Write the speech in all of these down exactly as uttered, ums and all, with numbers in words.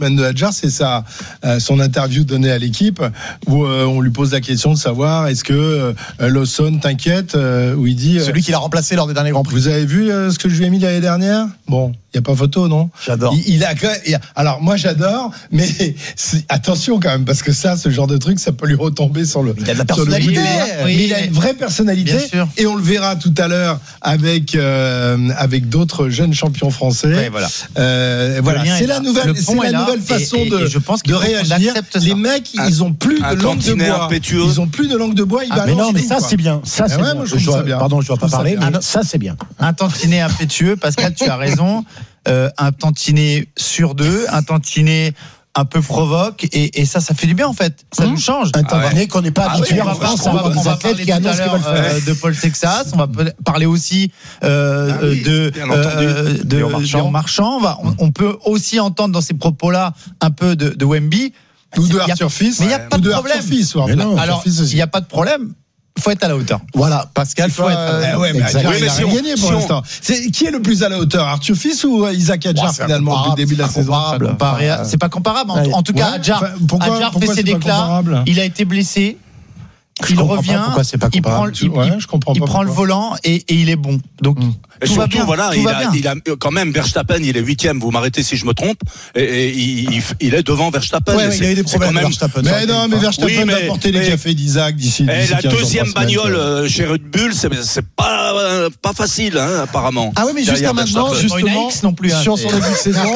semaine de Hadjar, c'est sa, euh, son interview donnée à l'équipe où euh, on lui pose la question de savoir est-ce que euh, Lawson t'inquiète, euh, où il dit euh, celui qui l'a remplacé lors des derniers Grands Prix. Vous avez vu euh, ce que je lui ai mis l'année dernière? Bon, il y a pas photo, non? J'adore. Il, il a il a, alors moi j'adore, mais c'est, attention quand même parce que ça, ce genre de truc, ça peut lui retomber sur le. Il a de la Oui, personnalité. mais il a une vraie personnalité et on le verra tout à l'heure avec euh, avec d'autres jeunes champions français. Ouais, voilà. Euh, voilà, c'est la nouvelle, c'est la nouvelle façon et, et, de, et je pense de réagir. Les mecs, un, ils ont plus de langue de bois. Impétueux. Ils ont plus de langue de bois. Ils ah, mais non, mais ça c'est bien. Ça c'est ouais, bien. Moi, je je dois, ça bien. Pardon, je dois pas parler, mais bien. ça c'est bien. Un tantinet impétueux, Pascal, tu as raison. Euh, un tantinet sur deux, un tantinet un peu provoque, et, et ça, ça fait du bien en fait. Ça mmh. nous change. Un tantinet ah ouais. qu'on n'est pas ah habitué oui, en France. On va, on va parler tout à l'heure euh, de Paul Sexas. On va parler aussi euh, ah oui, de euh, de Léon Marchand. Léon Marchand. On, va, on, on peut aussi entendre dans ces propos-là un peu de, de Wemby. Ou de Arthur Fils. Mais il n'y a pas de problème. Alors, il n'y a pas de problème. Il faut être à la hauteur. Voilà, Pascal, il faut être à la hauteur. Ouais, mais Hadjar, oui, il a rien gagné pour si l'instant. C'est, qui est le plus à la hauteur, Arthur Fils ou Isaac Hadjar, ouais, finalement, depuis le début de la saison? C'est pas comparable. En, en tout cas, Hadjar, pourquoi, Hadjar pourquoi fait ses déclats. Il a été blessé. Je il revient, pas il prend, il, ouais, il, je comprends il pas prend le volant et, et il est bon. Donc, mmh. Et tout surtout, va bien, voilà, tout il, va a, bien. il a quand même Verstappen, il est huitième. Vous m'arrêtez si je me trompe. Et, et il, il est devant Verstappen. Ouais, il a eu des problèmes. Même... Verstappen, mais non, mais Verstappen oui, mais, va porter mais, les cafés d'Isaac d'ici. Et la deuxième bagnole euh, chez Red Bull, c'est, c'est pas euh, pas facile, hein, apparemment. Ah oui, mais jusqu'à maintenant, justement, non plus. Sur son début de saison,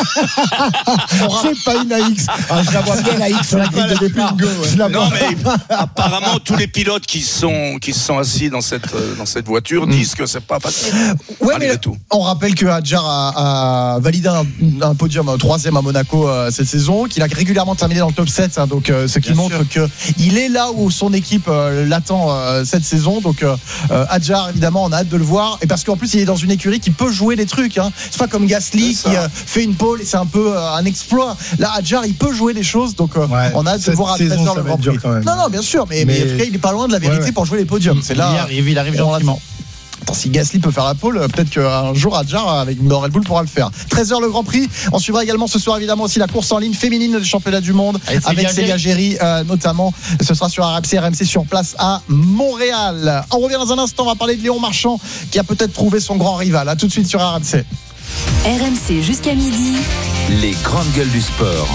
c'est pas une A X. Je la vois bien la X sur la grille de départ. Non, mais apparemment tous les pilotes qui sont qui sont assis dans cette dans cette voiture disent que c'est pas facile. Ouais, mais tout. On rappelle que Hadjar a, a validé un, un podium un troisième à Monaco euh, cette saison, qu'il a régulièrement terminé dans le top sept, hein, donc euh, ce qui Bien montre sûr. que il est là où son équipe euh, l'attend euh, cette saison. Donc euh, Hadjar, évidemment, on a hâte de le voir, et parce qu'en plus il est dans une écurie qui peut jouer des trucs. Hein. C'est pas comme Gasly qui euh, fait une pole et c'est un peu euh, un exploit. Là, Hadjar, il peut jouer des choses, donc euh, ouais, on a hâte de le voir à treize heures le Grand Prix. Non, non, bien sûr, mais, mais... mais en tout cas, il est pas loin de la vérité ouais, ouais. pour jouer les podiums. C'est là. Il arrive, il arrive gentiment. Attends, si Gasly peut faire la pole, peut-être qu'un jour Hadjar avec une Red Bull pourra le faire. treize heures le Grand Prix. On suivra également ce soir évidemment aussi la course en ligne féminine du championnat du monde avec, avec Célia Géry euh, notamment. Ce sera sur R M C, R M C sur place à Montréal. On revient dans un instant, on va parler de Léon Marchand qui a peut-être trouvé son grand rival. À tout de suite sur R M C. R M C jusqu'à midi. Les grandes gueules du sport.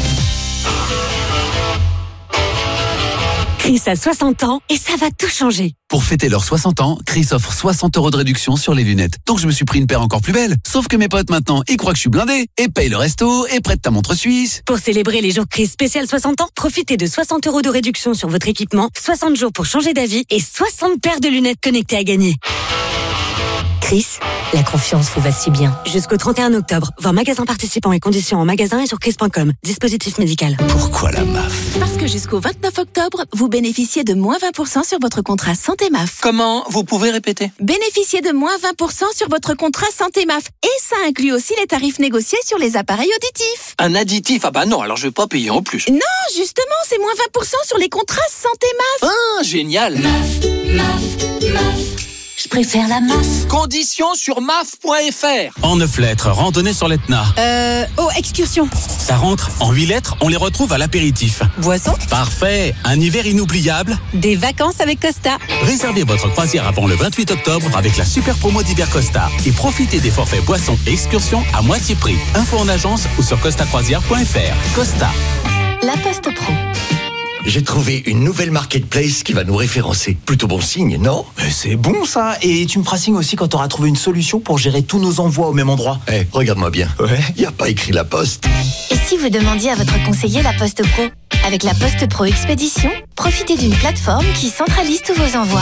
Chris a soixante ans et ça va tout changer. Pour fêter leurs soixante ans, Chris offre soixante euros de réduction sur les lunettes. Donc je me suis pris une paire encore plus belle. Sauf que mes potes maintenant, ils croient que je suis blindé et payent le resto et prêtent ta montre suisse. Pour célébrer les jours Chris spécial soixante ans, profitez de soixante euros de réduction sur votre équipement, soixante jours pour changer d'avis et soixante paires de lunettes connectées à gagner. Chris, la confiance vous va si bien. Jusqu'au trente et un octobre, voir magasin participants et conditions en magasin et sur chris point com. Dispositif médical. Pourquoi la M A F ? Parce que jusqu'au vingt-neuf octobre, vous bénéficiez de moins vingt pour cent sur votre contrat Santé M A F. Comment ? Vous pouvez répéter ? Bénéficiez de moins vingt pour cent sur votre contrat Santé M A F. Et ça inclut aussi les tarifs négociés sur les appareils auditifs. Un additif ? Ah bah non, alors je vais pas payer en plus. Non, justement, c'est moins vingt pour cent sur les contrats Santé M A F. Ah, génial. M A F, M A F, M A F. Je préfère la M A F. Conditions sur M A F point F R. En neuf lettres, randonnée sur l'Etna. Euh, oh, excursion. Ça rentre. En huit lettres, on les retrouve à l'apéritif. Boisson. Parfait. Un hiver inoubliable. Des vacances avec Costa. Réservez votre croisière avant le vingt-huit octobre avec la super promo d'hiver Costa. Et profitez des forfaits boissons et excursions à moitié prix. Info en agence ou sur costa croisière point F R. Costa. La Poste Pro. J'ai trouvé une nouvelle marketplace qui va nous référencer. Plutôt bon signe, non ? Mais c'est bon ça. Et tu me feras signe aussi quand tu auras trouvé une solution pour gérer tous nos envois au même endroit. Eh, hey, regarde-moi bien. Ouais. Il n'y a pas écrit La Poste. Et si vous demandiez à votre conseiller La Poste Pro ? Avec La Poste Pro Expédition, profitez d'une plateforme qui centralise tous vos envois.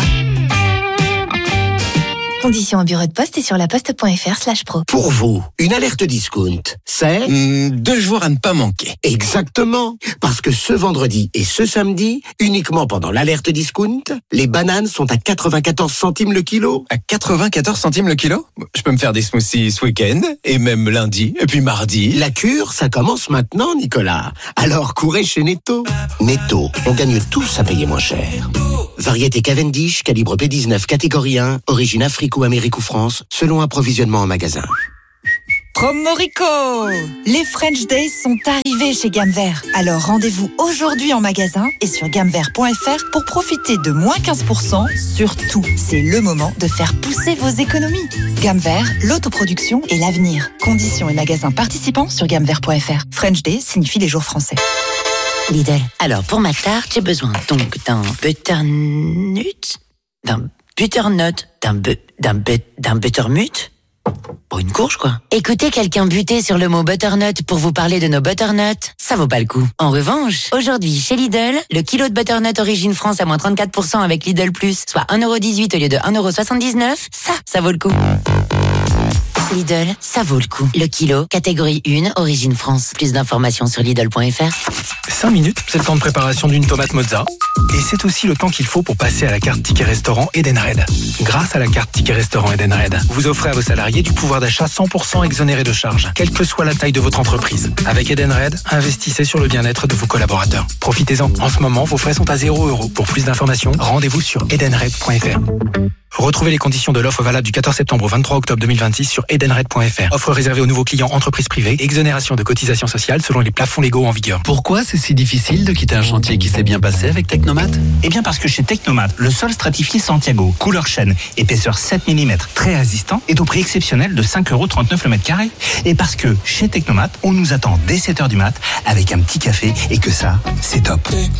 Conditions au bureau de poste et sur laposte.fr slash pro. Pour vous, une alerte discount, c'est mmh, deux jours à ne pas manquer. Exactement, parce que ce vendredi et ce samedi, uniquement pendant l'alerte discount, les bananes sont à quatre-vingt-quatorze centimes le kilo. À quatre-vingt-quatorze centimes le kilo ? Je peux me faire des smoothies ce week-end, et même lundi, et puis mardi. La cure, ça commence maintenant, Nicolas. Alors courez chez Netto. Netto, on gagne tous à payer moins cher. Variété Cavendish, calibre P dix-neuf, catégorie un, origine Afrique ou Amérique ou France, selon approvisionnement en magasin. Promorico! Les French Days sont arrivés chez Gamme Vert. Alors rendez-vous aujourd'hui en magasin et sur gamme vert point f r pour profiter de moins quinze pour cent sur tout. C'est le moment de faire pousser vos économies. Gamme Vert, l'autoproduction et l'avenir. Conditions et magasins participants sur gamme vert point f r. French Days signifie les jours français. Lidl. Alors, pour ma tarte, j'ai besoin donc d'un butternut, d'un butternut, d'un bu, d'un but, d'un buttermut. Pour une courge, quoi. Écoutez quelqu'un buter sur le mot butternut pour vous parler de nos butternuts, ça vaut pas le coup. En revanche, aujourd'hui, chez Lidl, le kilo de butternut origine France à moins trente-quatre pour cent avec Lidl Plus, soit un euro dix-huit au lieu de un euro soixante-dix-neuf, ça, ça vaut le coup. Lidl, ça vaut le coup. Le kilo, catégorie un, origine France. Plus d'informations sur Lidl point f r. cinq minutes, c'est le temps de préparation d'une tomate mozza. Et c'est aussi le temps qu'il faut pour passer à la carte Ticket Restaurant Edenred. Grâce à la carte Ticket Restaurant Edenred, vous offrez à vos salariés du pouvoir d'achat cent pour cent exonéré de charges, quelle que soit la taille de votre entreprise. Avec Edenred, investissez sur le bien-être de vos collaborateurs. Profitez-en. En ce moment, vos frais sont à zéro euro. Pour plus d'informations, rendez-vous sur edenred point f r. Retrouvez les conditions de l'offre valable du quatorze septembre au vingt-trois octobre deux mille vingt-six sur edenred point f r. Offre réservée aux nouveaux clients entreprises privées. Exonération de cotisations sociales selon les plafonds légaux en vigueur. Pourquoi c'est si difficile de quitter un chantier qui s'est bien passé avec Technomat? Eh bien parce que chez Technomat, le sol stratifié Santiago, couleur chêne, épaisseur sept millimètres, très résistant, est au prix exceptionnel de cinq euros trente-neuf le mètre carré. Et parce que chez Technomat, on nous attend dès sept heures du mat avec un petit café et que ça, c'est top.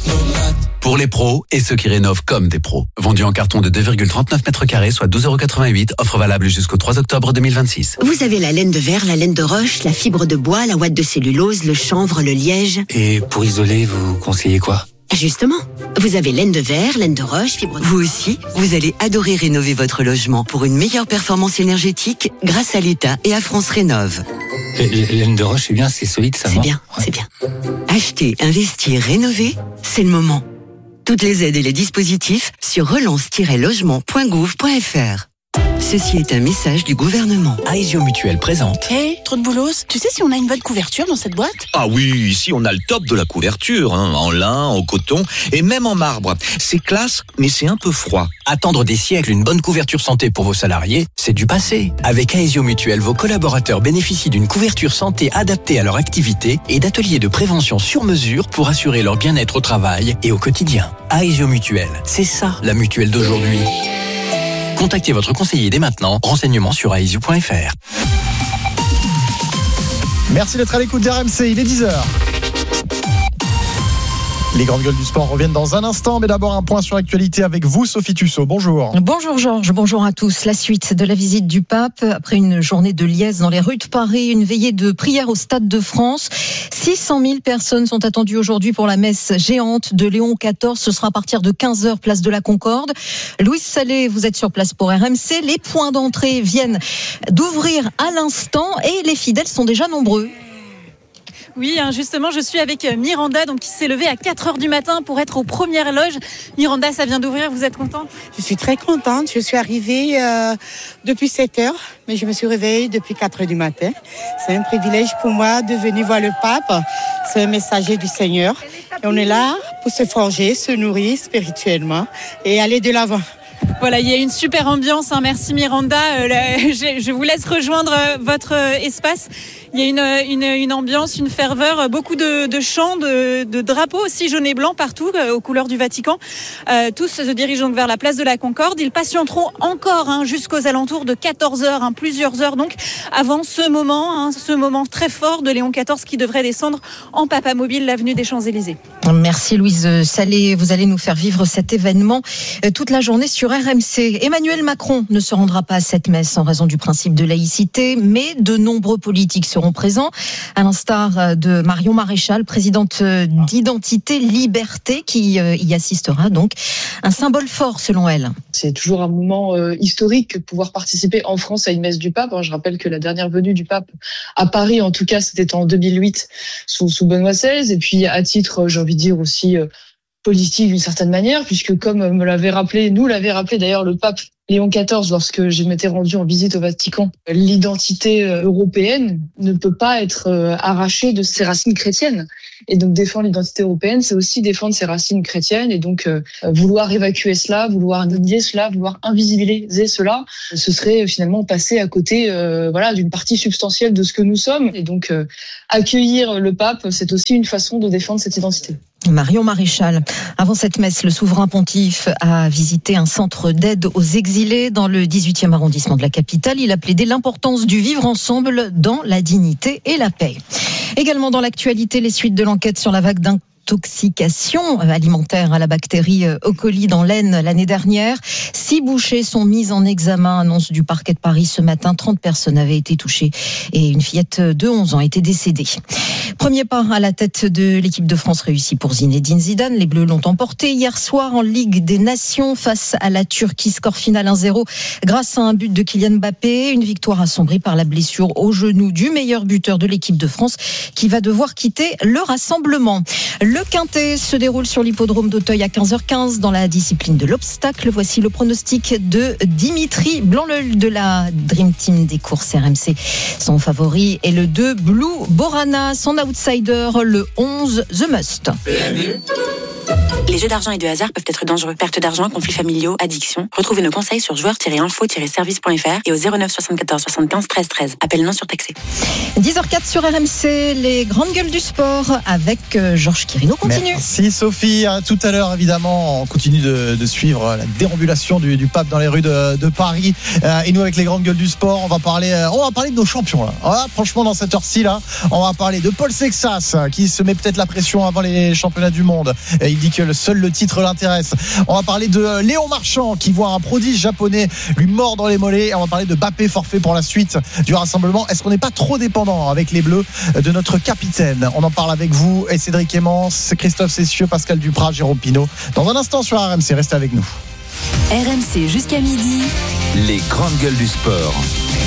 Pour les pros et ceux qui rénovent comme des pros. Vendu en carton de deux virgule trente-neuf mètres carrés, soit douze euros quatre-vingt-huit. Offre valable jusqu'au trois octobre deux mille vingt-six. Vous avez la laine de verre, la laine de roche, la fibre de bois, la ouate de cellulose, le chanvre, le liège. Et pour isoler, vous conseillez quoi? Justement, vous avez laine de verre, laine de roche, fibre de... Vous aussi, vous allez adorer rénover votre logement pour une meilleure performance énergétique grâce à l'État et à France Rénov'. Laine de roche, c'est bien, c'est solide, ça. C'est bien, ouais. c'est bien. Acheter, investir, rénover, c'est le moment. Toutes les aides et les dispositifs sur relance tiret logement point gouv point f r. Ceci est un message du gouvernement. Aesio Mutuelle présente. Hé, hey, trop de boulos, tu sais si on a une bonne couverture dans cette boîte? Ah oui, ici on a le top de la couverture, hein, en lin, en coton et même en marbre. C'est classe, mais c'est un peu froid. Attendre des siècles une bonne couverture santé pour vos salariés, c'est du passé. Avec Aesio Mutuelle, vos collaborateurs bénéficient d'une couverture santé adaptée à leur activité et d'ateliers de prévention sur mesure pour assurer leur bien-être au travail et au quotidien. Aesio Mutuelle, c'est ça la mutuelle d'aujourd'hui. Contactez votre conseiller dès maintenant. Renseignements sur aesio point f r. Merci d'être à l'écoute d'R M C, il est dix heures. Les grandes gueules du sport reviennent dans un instant, mais d'abord un point sur l'actualité avec vous, Sophie Tussaud. Bonjour. Bonjour Georges, bonjour à tous. La suite de la visite du pape, après une journée de liesse dans les rues de Paris, une veillée de prière au Stade de France. six cent mille personnes sont attendues aujourd'hui pour la messe géante de Léon quatorze. Ce sera à partir de quinze heures, place de la Concorde. Louise Salé, vous êtes sur place pour R M C. Les points d'entrée viennent d'ouvrir à l'instant et les fidèles sont déjà nombreux. Oui, justement, je suis avec Miranda, donc qui s'est levée à quatre heures du matin pour être aux premières loges. Miranda, ça vient d'ouvrir, vous êtes contente? Je suis très contente. Je suis arrivée euh, depuis sept heures, mais je me suis réveillée depuis quatre heures du matin. C'est un privilège pour moi de venir voir le pape. C'est un messager du Seigneur. Et on est là pour se forger, se nourrir spirituellement et aller de l'avant. Voilà, il y a une super ambiance. Hein. Merci Miranda. Euh, là, je, je vous laisse rejoindre euh, votre euh, espace. Il y a une, une, une ambiance, une ferveur, beaucoup de, de chants, de, de drapeaux aussi jaune et blanc partout, euh, aux couleurs du Vatican. Euh, tous se dirigent donc vers la place de la Concorde. Ils patienteront encore hein, jusqu'aux alentours de quatorze heures, hein, plusieurs heures donc, avant ce moment, hein, ce moment très fort de Léon quatorze qui devrait descendre en Papa Mobile, l'avenue des Champs-Élysées. Merci Louise Salé. Vous allez nous faire vivre cet événement euh, toute la journée sur R M C. Emmanuel Macron ne se rendra pas à cette messe en raison du principe de laïcité, mais de nombreux politiques seront présents, à l'instar de Marion Maréchal, présidente d'Identité Liberté, qui y assistera donc. Un symbole fort selon elle. C'est toujours un moment euh, historique de pouvoir participer en France à une messe du pape. Je rappelle que la dernière venue du pape à Paris, en tout cas, c'était en deux mille huit sous, sous Benoît seize. Et puis à titre, j'ai envie de dire aussi euh, politique d'une certaine manière, puisque comme me l'avait rappelé, nous l'avait rappelé d'ailleurs le pape Léon quatorze lorsque je m'étais rendu en visite au Vatican, l'identité européenne ne peut pas être arrachée de ses racines chrétiennes. Et donc défendre l'identité européenne, c'est aussi défendre ses racines chrétiennes. Et donc euh, vouloir évacuer cela, vouloir nier cela, vouloir invisibiliser cela, ce serait finalement passer à côté euh, voilà, d'une partie substantielle de ce que nous sommes. Et donc euh, accueillir le pape, c'est aussi une façon de défendre cette identité. Marion Maréchal. Avant cette messe, le souverain pontife a visité un centre d'aide aux exilés dans le dix-huitième arrondissement de la capitale. Il a plaidé l'importance du vivre ensemble dans la dignité et la paix. Également dans l'actualité, les suites de l'enquête sur la vague d'un intoxication alimentaire à la bactérie E. coli dans l'Aisne l'année dernière. Six bouchers sont mis en examen, annonce du parquet de Paris ce matin. trente personnes avaient été touchées et une fillette de onze ans était décédée. Premier pas à la tête de l'équipe de France réussi pour Zinedine Zidane. Les Bleus l'ont emporté hier soir en Ligue des Nations face à la Turquie. Score final un zéro grâce à un but de Kylian Mbappé. Une victoire assombrie par la blessure au genou du meilleur buteur de l'équipe de France qui va devoir quitter le rassemblement. Le Quintet se déroule sur l'hippodrome d'Auteuil à quinze heures quinze dans la discipline de l'obstacle. Voici le pronostic de Dimitri Blanc-Leul de la Dream Team des courses R M C. Son favori est le deux Blue Borana, son outsider le onze The Must. Les jeux d'argent et de hasard peuvent être dangereux. Perte d'argent, conflits familiaux, addiction. Retrouvez nos conseils sur joueurs tiret info tiret service point f r et au zéro neuf soixante-quatorze soixante-quinze treize treize. Appel non surtaxé. dix heures quatre sur R M C, les grandes gueules du sport avec Georges Quirino continue. Merci Sophie. À tout à l'heure, évidemment, on continue de, de suivre la déambulation du, du pape dans les rues de, de Paris. Euh, et nous, avec les grandes gueules du sport, on va parler, euh, on va parler de nos champions. Là. Ah, franchement, dans cette heure-ci, là, on va parler de Paul Sexas qui se met peut-être la pression avant les championnats du monde. Et il dit que le seul le titre l'intéresse. On va parler de Léon Marchand qui voit un prodige japonais lui mordre les mollets. Et on va parler de Mbappé forfait pour la suite du rassemblement. Est-ce qu'on n'est pas trop dépendant avec les Bleus de notre capitaine? On en parle avec vous et Cédric Emmens, Christophe Cessieux, Pascal Duprat, Jérôme Pinault. Dans un instant sur R M C, restez avec nous. R M C jusqu'à midi. Les grandes gueules du sport.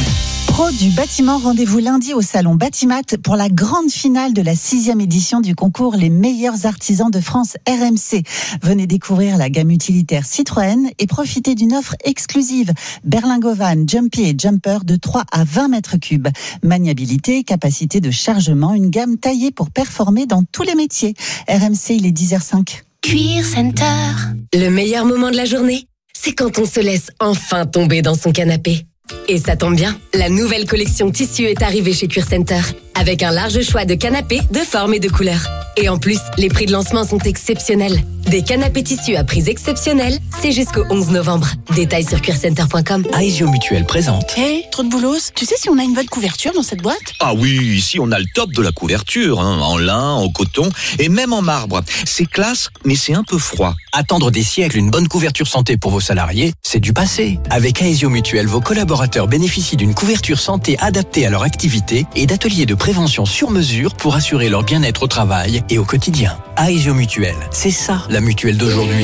Pro du bâtiment, rendez-vous lundi au salon Batimat pour la grande finale de la sixième édition du concours Les meilleurs artisans de France R M C. Venez découvrir la gamme utilitaire Citroën et profitez d'une offre exclusive. Berlingovan, Jumpy et Jumper de trois à vingt mètres cubes. Maniabilité, capacité de chargement, une gamme taillée pour performer dans tous les métiers. R M C, il est dix heures cinq. Cuir Center. Le meilleur moment de la journée, c'est quand on se laisse enfin tomber dans son canapé. Et ça tombe bien, la nouvelle collection tissu est arrivée chez Cuir Center. Avec un large choix de canapés, de formes et de couleurs. Et en plus, les prix de lancement sont exceptionnels. Des canapés tissus à prix exceptionnels, c'est jusqu'au onze novembre. Détails sur cuir center point com. Aesio Mutuel présente. Hé, hey, trop de boulos. Tu sais si on a une bonne couverture dans cette boîte? Ah oui, ici on a le top de la couverture, hein, en lin, en coton et même en marbre. C'est classe, mais c'est un peu froid. Attendre des siècles une bonne couverture santé pour vos salariés, c'est du passé. Avec Aesio Mutuel, vos collaborateurs bénéficient d'une couverture santé adaptée à leur activité et d'ateliers de prévention sur mesure pour assurer leur bien-être au travail et au quotidien. Aesio Mutuel, c'est ça la mutuelle d'aujourd'hui.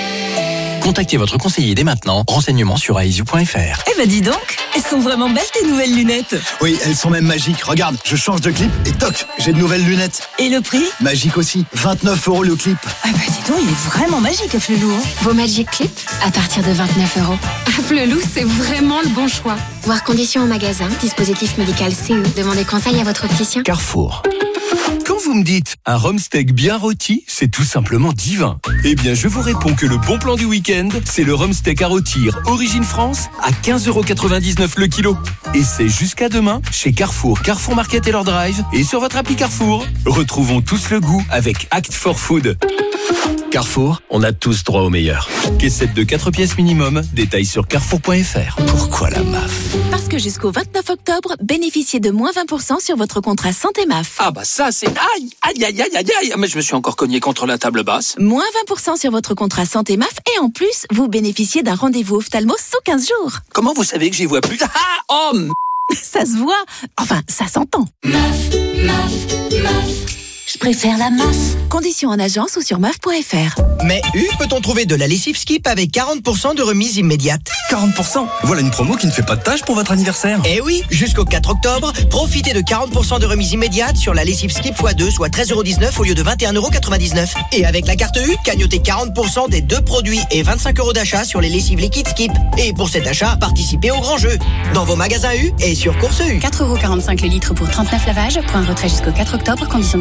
Contactez votre conseiller dès maintenant. Renseignements sur aesio point f r. Eh ben dis donc, elles sont vraiment belles tes nouvelles lunettes. Oui, elles sont même magiques. Regarde, je change de clip et toc, j'ai de nouvelles lunettes. Et le prix? Magique aussi, vingt-neuf euros le clip. Ah bah dis donc, il est vraiment magique à Flelou. Hein. Vos Magic Clip à partir de vingt-neuf euros. À Flelou, c'est vraiment le bon choix. Voir conditions au magasin, dispositif médical C E. Demandez conseil à votre opticien. Carrefour. Quand vous me dites un rhum steak bien rôti, c'est tout simplement divin. Eh bien, je vous réponds que le bon plan du week-end, c'est le rhum steak à rôtir Origine France à quinze euros quatre-vingt-dix-neuf le kilo. Et c'est jusqu'à demain chez Carrefour, Carrefour Market et leur drive et sur votre appli Carrefour. Retrouvons tous le goût avec Act for Food. Carrefour, on a tous droit au meilleur. Caissette de quatre pièces minimum, détails sur carrefour point f r. Pourquoi la M A F? Parce que jusqu'au vingt-neuf octobre, bénéficiez de moins vingt pour cent sur votre contrat santé M A F. Ah bah ça c'est... Aïe, aïe, aïe, aïe, aïe, aïe. Mais je me suis encore cogné contre la table basse. Moins vingt pour cent sur votre contrat santé M A F et en plus, vous bénéficiez d'un rendez-vous ophtalmo sous quinze jours. Comment vous savez que j'y vois plus? Ah, oh. Ça se voit. Enfin, ça s'entend. M A F, M A F, M A F. Je préfère la M A F. Conditions en agence ou sur M A F point f r. Mais U, peut-on trouver de la lessive Skip avec quarante pour cent de remise immédiate? quarante pour cent? Voilà une promo qui ne fait pas de tâche pour votre anniversaire. Eh oui, jusqu'au quatre octobre, profitez de quarante pour cent de remise immédiate sur la lessive Skip fois deux, soit treize euros dix-neuf au lieu de vingt et un euros quatre-vingt-dix-neuf. Et avec la carte U, cagnotez quarante pour cent des deux produits et vingt-cinq euros d'achat sur les lessives liquides Skip. Et pour cet achat, participez au grand jeu. Dans vos magasins U et sur Course U. quatre euros quarante-cinq le litre pour trente-neuf lavages. Point retrait jusqu'au quatre octobre. Conditions des offres et règles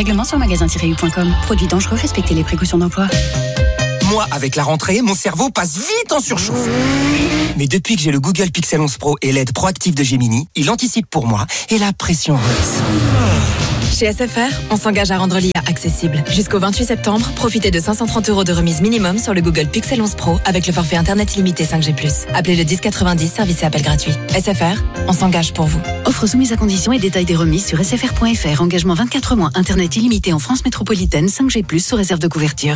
Règlement sur magasin tiret u point com. Produits dangereux, respectez les précautions d'emploi. Moi, avec la rentrée, mon cerveau passe vite en surchauffe. Mais depuis que j'ai le Google Pixel onze Pro et l'aide proactive de Gemini, il anticipe pour moi et la pression redescend. Chez S F R, on s'engage à rendre l'I A accessible. Jusqu'au vingt-huit septembre, profitez de cinq cent trente euros de remise minimum sur le Google Pixel onze Pro avec le forfait Internet illimité cinq G plus. Appelez le dix quatre-vingt-dix, service et appel gratuit. S F R, on s'engage pour vous. Offre soumise à conditions et détails des remises sur s f r point f r. Engagement vingt-quatre mois. Internet illimité en France métropolitaine cinq G plus sous réserve de couverture.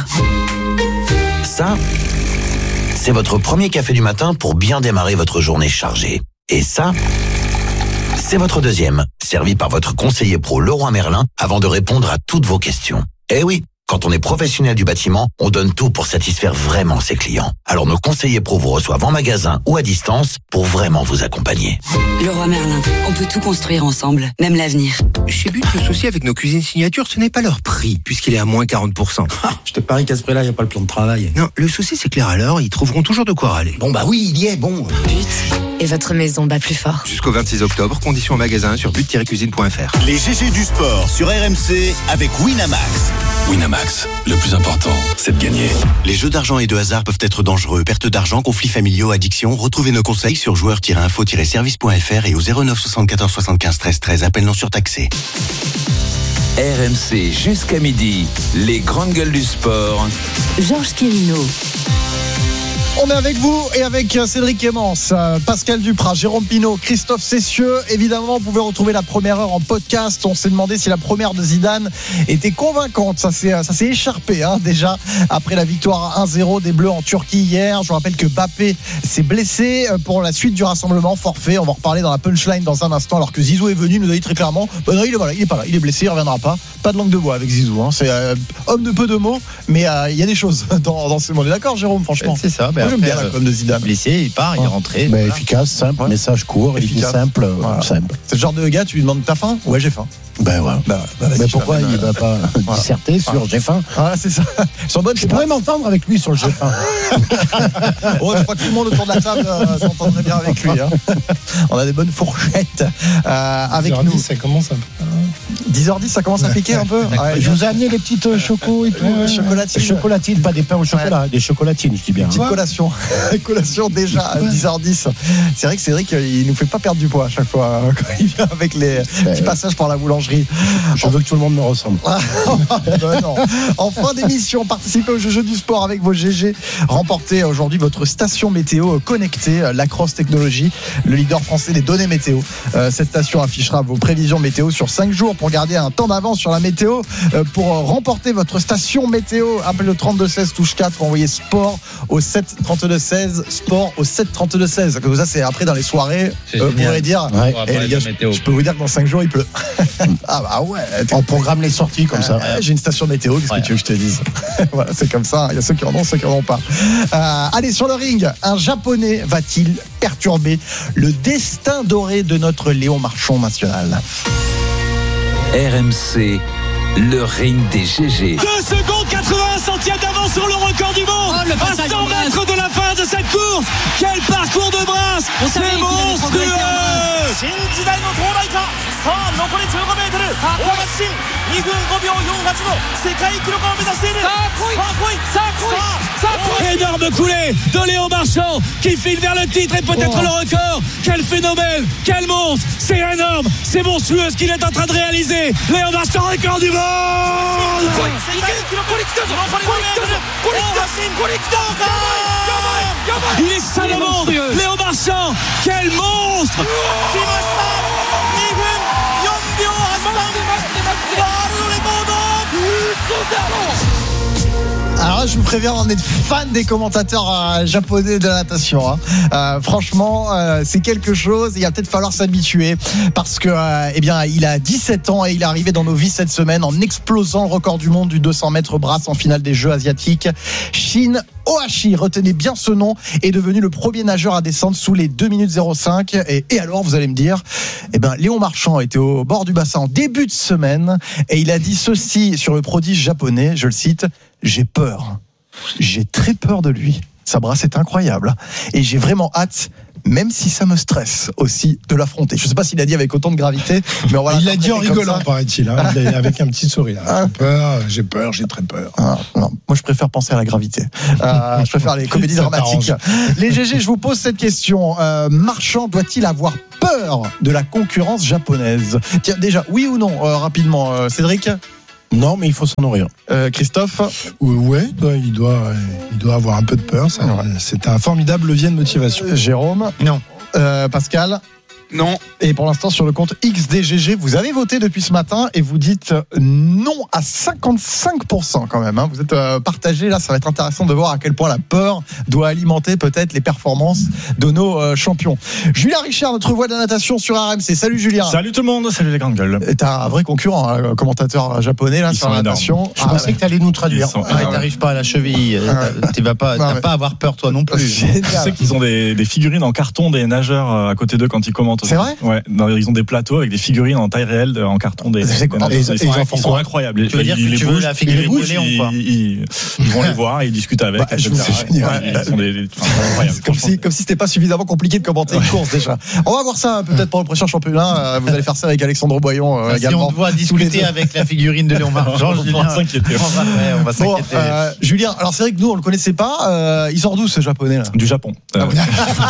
Ça, c'est votre premier café du matin pour bien démarrer votre journée chargée. Et ça, c'est votre deuxième, servi par votre conseiller pro Leroy Merlin avant de répondre à toutes vos questions. Eh oui, quand on est professionnel du bâtiment, on donne tout pour satisfaire vraiment ses clients. Alors nos conseillers pro vous reçoivent en magasin ou à distance pour vraiment vous accompagner. Leroy Merlin, on peut tout construire ensemble, même l'avenir. Chez But, le souci avec nos cuisines signatures, ce n'est pas leur prix, puisqu'il est à moins quarante pour cent. Ah, je te parie qu'à ce prix-là, il n'y a pas le plan de travail. Non, le souci, c'est que les râleurs, ils trouveront toujours de quoi râler. Bon, bah oui, il y est, bon. But, et votre maison bat plus fort. Jusqu'au vingt-six octobre, conditions en magasin sur but tiret cuisine point f r. Les G G du sport sur R M C avec Winamax. Winamax, le plus important, c'est de gagner. Les jeux d'argent et de hasard peuvent être dangereux. Perte d'argent, conflits familiaux, addiction. Retrouvez nos conseils sur joueurs tiret info tiret service point f r et au zéro neuf soixante-quatorze soixante-quinze treize treize. Appel non surtaxé. R M C jusqu'à midi, les grandes gueules du sport. Georges Quirino. On est avec vous et avec Cédric Clémence, Pascal Duprat, Jérôme Pinault, Christophe Cessieux. Évidemment, vous pouvez retrouver la première heure en podcast. On s'est demandé si la première de Zidane était convaincante. Ça s'est, ça s'est écharpé hein, déjà après la victoire un zéro des Bleus en Turquie hier. Je vous rappelle que Mbappé s'est blessé pour la suite du rassemblement, forfait. On va en reparler dans la punchline dans un instant, alors que Zizou est venu nous a dit très clairement bah non, il est, voilà, il est pas là, il est blessé, il reviendra pas. Pas de langue de bois avec Zizou. Hein. C'est euh, homme de peu de mots, mais euh, il y a des choses dans, dans ce monde. D'accord, Jérôme, franchement. C'est ça. Moi, j'aime bien la com de Zidane. Blessé, il part, il est rentré. Bah, voilà. Efficace, simple, ouais. Message court, efficace. simple, voilà. simple. C'est le genre de gars, tu lui demandes t'as faim ? Ouais, j'ai faim. Ben ouais. Bah, bah, mais pourquoi il ne va pas voilà. disserter sur voilà. j'ai faim ? Ah, c'est ça. Sur bonne, je pourrais m'entendre avec lui sur le j'ai faim. Oh, je crois que tout le monde autour de la table euh, s'entendrait bien avec lui. Hein. On a des bonnes fourchettes euh, avec nous. dix, ça commence un peu. dix heures dix, ça commence à piquer un peu. Ouais, je vous ai amené les petites chocos et tout. Ouais, chocolatines. Chocolatines, pas des pains au chocolat, ouais. des chocolatines, je dis bien. Petite hein. collation. collation déjà à dix heures dix. C'est vrai que Cédric, il nous fait pas perdre du poids à chaque fois quand il vient avec les ben, petits passages par la boulangerie. Je veux que tout le monde me ressemble. ben non. En fin d'émission, participez au jeu du sport avec vos G G. Remportez aujourd'hui votre station météo connectée, Lacrosse Technologies, le leader français des données météo. Euh, cette station affichera vos prévisions météo sur cinq jours pour garder un temps d'avance sur la météo. Euh, pour remporter votre station météo, appelez le trente-deux seize touche quatre, envoyez sport au sept trente-deux seize, sport au sept trente-deux seize. Comme ça, c'est après dans les soirées, euh, vous pourrez dire, ouais. hey, les gars, je, je peux vous dire que dans cinq jours, il pleut. Ah bah ouais. On programme les sorties comme ça. Euh, j'ai une station météo, qu'est-ce ouais. que tu veux que je te dise? Voilà, c'est comme ça. Il y a ceux qui en ont, ceux qui en ont pas. Euh, allez, sur le ring, un Japonais va-t-il perturber le destin doré de notre Léon Marchand national? R M C, le ring des G G. deux secondes quatre-vingts centièmes d'avance sur le record du monde. Oh, à cent mètres de la fin de cette course. Quel parcours de brasse. C'est monstrueux. Énorme coulée de Léon Marchand qui file vers le titre et peut-être oh. le record. Quel phénomène, quel monstre. C'est énorme, c'est monstrueux ce qu'il est en train de réaliser. Léon Marchand, record du monde. Il est Salomon, Léon Marchand, quel monstre. Alors là, je vous préviens, on est fan des commentateurs euh, japonais de la natation. Hein. Euh, franchement, euh, c'est quelque chose. Il va peut-être falloir s'habituer parce que, euh, eh bien, il a dix-sept ans et il est arrivé dans nos vies cette semaine en explosant le record du monde du deux cents mètres brasse en finale des Jeux asiatiques. Shin Ohashi, retenez bien ce nom, est devenu le premier nageur à descendre sous les deux minutes zéro cinq. Et, et alors, vous allez me dire, eh ben, Léon Marchand était au bord du bassin en début de semaine et il a dit ceci sur le prodige japonais, je le cite: j'ai peur. J'ai très peur de lui. Sa brasse est incroyable. Et j'ai vraiment hâte même si ça me stresse aussi de l'affronter. Je ne sais pas s'il a dit avec autant de gravité, mais voilà. Il l'a dit en rigolant, paraît-il, hein, avec un petit sourire. J'ai peur, j'ai peur, j'ai très peur. Ah, non, moi, je préfère penser à la gravité. Euh, je préfère les comédies dramatiques. Les G G, je vous pose cette question. Euh, Marchand doit-il avoir peur de la concurrence japonaise? Tiens, déjà, oui ou non, euh, rapidement, euh, Cédric? Non, mais il faut s'en nourrir. Euh, Christophe? Ouais, il doit, il doit avoir un peu de peur. Ça, ouais. C'est un formidable levier de motivation. Euh, Jérôme? Non. Euh, Pascal? Non. Et pour l'instant, sur le compte X D G G, vous avez voté depuis ce matin et vous dites non à cinquante-cinq pour cent quand même. Hein. Vous êtes euh, partagé là, ça va être intéressant de voir à quel point la peur doit alimenter peut-être les performances de nos euh, champions. Julien Richard, notre voix de la natation sur R M C. Salut Julien. Salut tout le monde, salut les grandes gueules. Et t'as un vrai concurrent, un commentateur japonais là Ils sur la natation. Je ah, pensais ouais. que t'allais nous traduire. Ah, t'arrives pas à la cheville. Ah, tu vas pas, t'as ouais. pas à avoir peur toi non plus. Je sais qu'ils ont des, des figurines en carton des nageurs à côté d'eux quand ils commentent. C'est vrai? Ouais. Ils ont des plateaux avec des figurines en taille réelle en carton des. C'est quoi, des et, ils, sont, ils sont incroyables. Tu veux dire que tu veux la figurine de Léon quoi? Ils, ils, ils vont les voir et ils discutent avec. Bah, je c'est génial. Ouais, ils sont des, des, c'est comme si, comme si c'était pas suffisamment compliqué de commenter une course déjà. On va voir ça peut-être pour le prochain championnat. Vous allez faire ça avec Alexandre Boyon euh, bah, également. Si on doit discuter avec la figurine de Léon Marchand, on va s'inquiéter. On va s'inquiéter. Bon, euh, Julien, alors c'est vrai que nous on le connaissait pas. Euh, il sort d'où ce japonais là? Du Japon. Ah, ouais.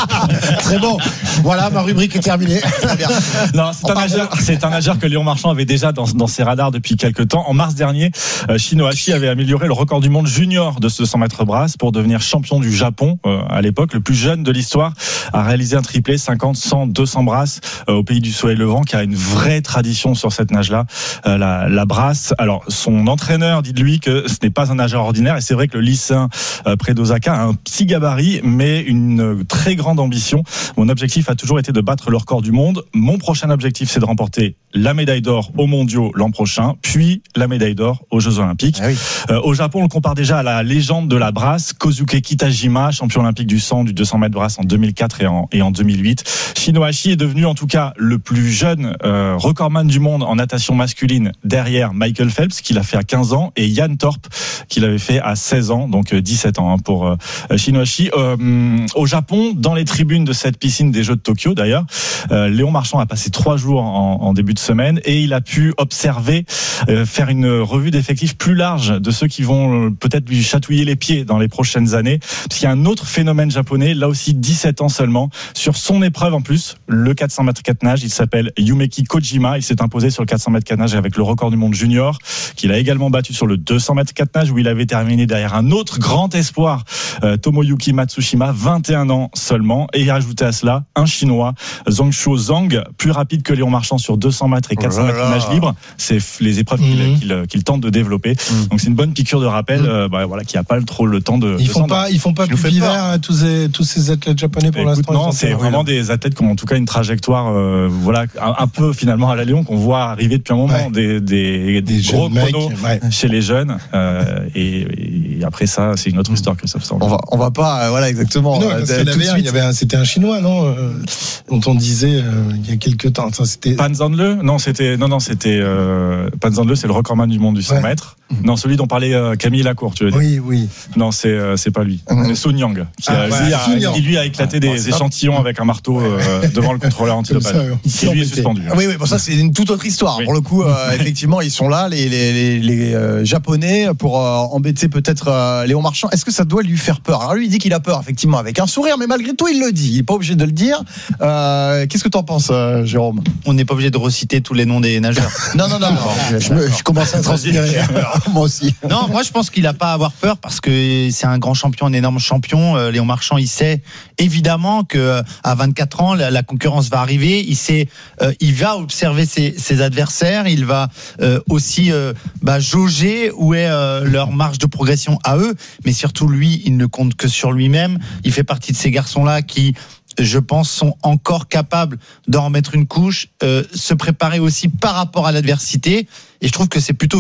Très bon. Voilà, ma rubrique est terminée. Non, c'est un, nageur, c'est un nageur que Léon Marchand avait déjà dans, dans ses radars depuis quelques temps. En mars dernier, euh, Shinohashi avait amélioré le record du monde junior de ce cent mètres brasse pour devenir champion du Japon. Euh, à l'époque, le plus jeune de l'histoire a réalisé un triplé cinquante, cent, deux cents brasses euh, au pays du soleil levant, qui a une vraie tradition sur cette nage-là, euh, la, la brasse. Alors, son entraîneur dit de lui que ce n'est pas un nageur ordinaire, et c'est vrai que le lycéen euh, près d'Osaka a un petit gabarit, mais une très grande ambition. Mon objectif a toujours été de battre le record du monde. Mon prochain objectif, c'est de remporter la médaille d'or aux mondiaux l'an prochain, puis la médaille d'or aux Jeux Olympiques. Ah oui. euh, au Japon, on le compare déjà à la légende de la brasse, Kozuke Kitajima, champion olympique du cent du deux cents mètres brasse en deux mille quatre et en, et en deux mille huit. Shinohashi est devenu en tout cas le plus jeune euh, recordman du monde en natation masculine derrière Michael Phelps, qui l'a fait à quinze ans, et Yann Thorpe, qui l'avait fait à seize ans, donc dix-sept ans hein, pour euh, Shinohashi. Euh, au Japon, dans les tribunes de cette piscine des Jeux de Tokyo d'ailleurs, euh, Léon Marchand a passé trois jours en, en début de semaine et il a pu observer, euh, faire une revue d'effectifs plus large de ceux qui vont euh, peut-être lui chatouiller les pieds dans les prochaines années. Parce qu'il y a un autre phénomène japonais, là aussi dix-sept ans seulement, sur son épreuve en plus, le quatre cents mètres quatre nage. Il s'appelle Yumeki Kojima. Il s'est imposé sur le quatre cents mètres quatre nage avec le record du monde junior, qu'il a également battu sur le deux cents mètres quatre nage, où il avait terminé derrière un autre grand espoir, euh, Tomoyuki Matsushima, vingt et un ans seulement. Et il a ajouté à cela un chinois, Zhongshuo Zhang, plus rapide que Léon Marchand sur deux cents mètres et quatre cents mètres de nage libre. C'est les épreuves mmh. qu'il, qu'il, qu'il tente de développer. Mmh. Donc c'est une bonne piqûre de rappel, mmh. euh, bah, voilà, qui n'a pas trop le temps de. Ils de font pas, ils font pas plus d'hiver hein, tous ces tous ces athlètes japonais pour Écoute, l'instant. Non, c'est vraiment des athlètes qui ont en tout cas une trajectoire, euh, voilà, un, un peu finalement à la Léon qu'on voit arriver depuis un moment, ouais. des, des, des, des gros chronos ouais. chez les jeunes. Euh, et, et après ça, c'est une autre histoire que ça. On va, on va pas, euh, voilà, exactement. Non, parce euh, qu'il avait, il y avait, un, c'était un chinois, non, euh, dont on disait euh, il y a quelques temps. Ça, c'était Pan Zandle. Non, c'était, non, non, c'était euh, Pan Zandle, c'est le recordman du monde du cent ouais. mètres. Mmh. Non, celui dont parlait euh, Camille Lacour, tu veux dire. Oui, oui. Non, c'est euh, c'est pas lui. Mmh. C'est Sun Yang qui, ah, a, ouais, lui, a, Sun qui lui a éclaté ah, des bon, échantillons avec un marteau euh, devant le contrôleur antidopage. Qui lui est suspendu. Ah, oui, oui, bon, ça c'est une toute autre histoire. Oui. Pour le coup, euh, effectivement, ils sont là, les les les, les euh, Japonais, pour euh, embêter peut-être euh, Léon Marchand. Est-ce que ça doit lui faire peur? Alors lui, il dit qu'il a peur, effectivement, avec un sourire, mais malgré tout, il le dit. Il est pas obligé de le dire. Euh, qu'est-ce que t'en penses, euh, Jérôme? On n'est pas obligé de reciter tous les noms des nageurs. non, non, non. non je, me, je commence à transpirer. Moi aussi. Non, moi je pense qu'il n'a pas à avoir peur parce que c'est un grand champion, un énorme champion. Euh, Léon Marchand, il sait évidemment que à vingt-quatre ans, la, la concurrence va arriver. Il sait, euh, il va observer ses, ses adversaires. Il va euh, aussi euh, bah, jauger où est euh, leur marge de progression à eux. Mais surtout, lui, il ne compte que sur lui-même. Il fait partie de ces garçons-là qui, je pense, sont encore capables d'en remettre une couche, euh, se préparer aussi par rapport à l'adversité. Et je trouve que c'est plutôt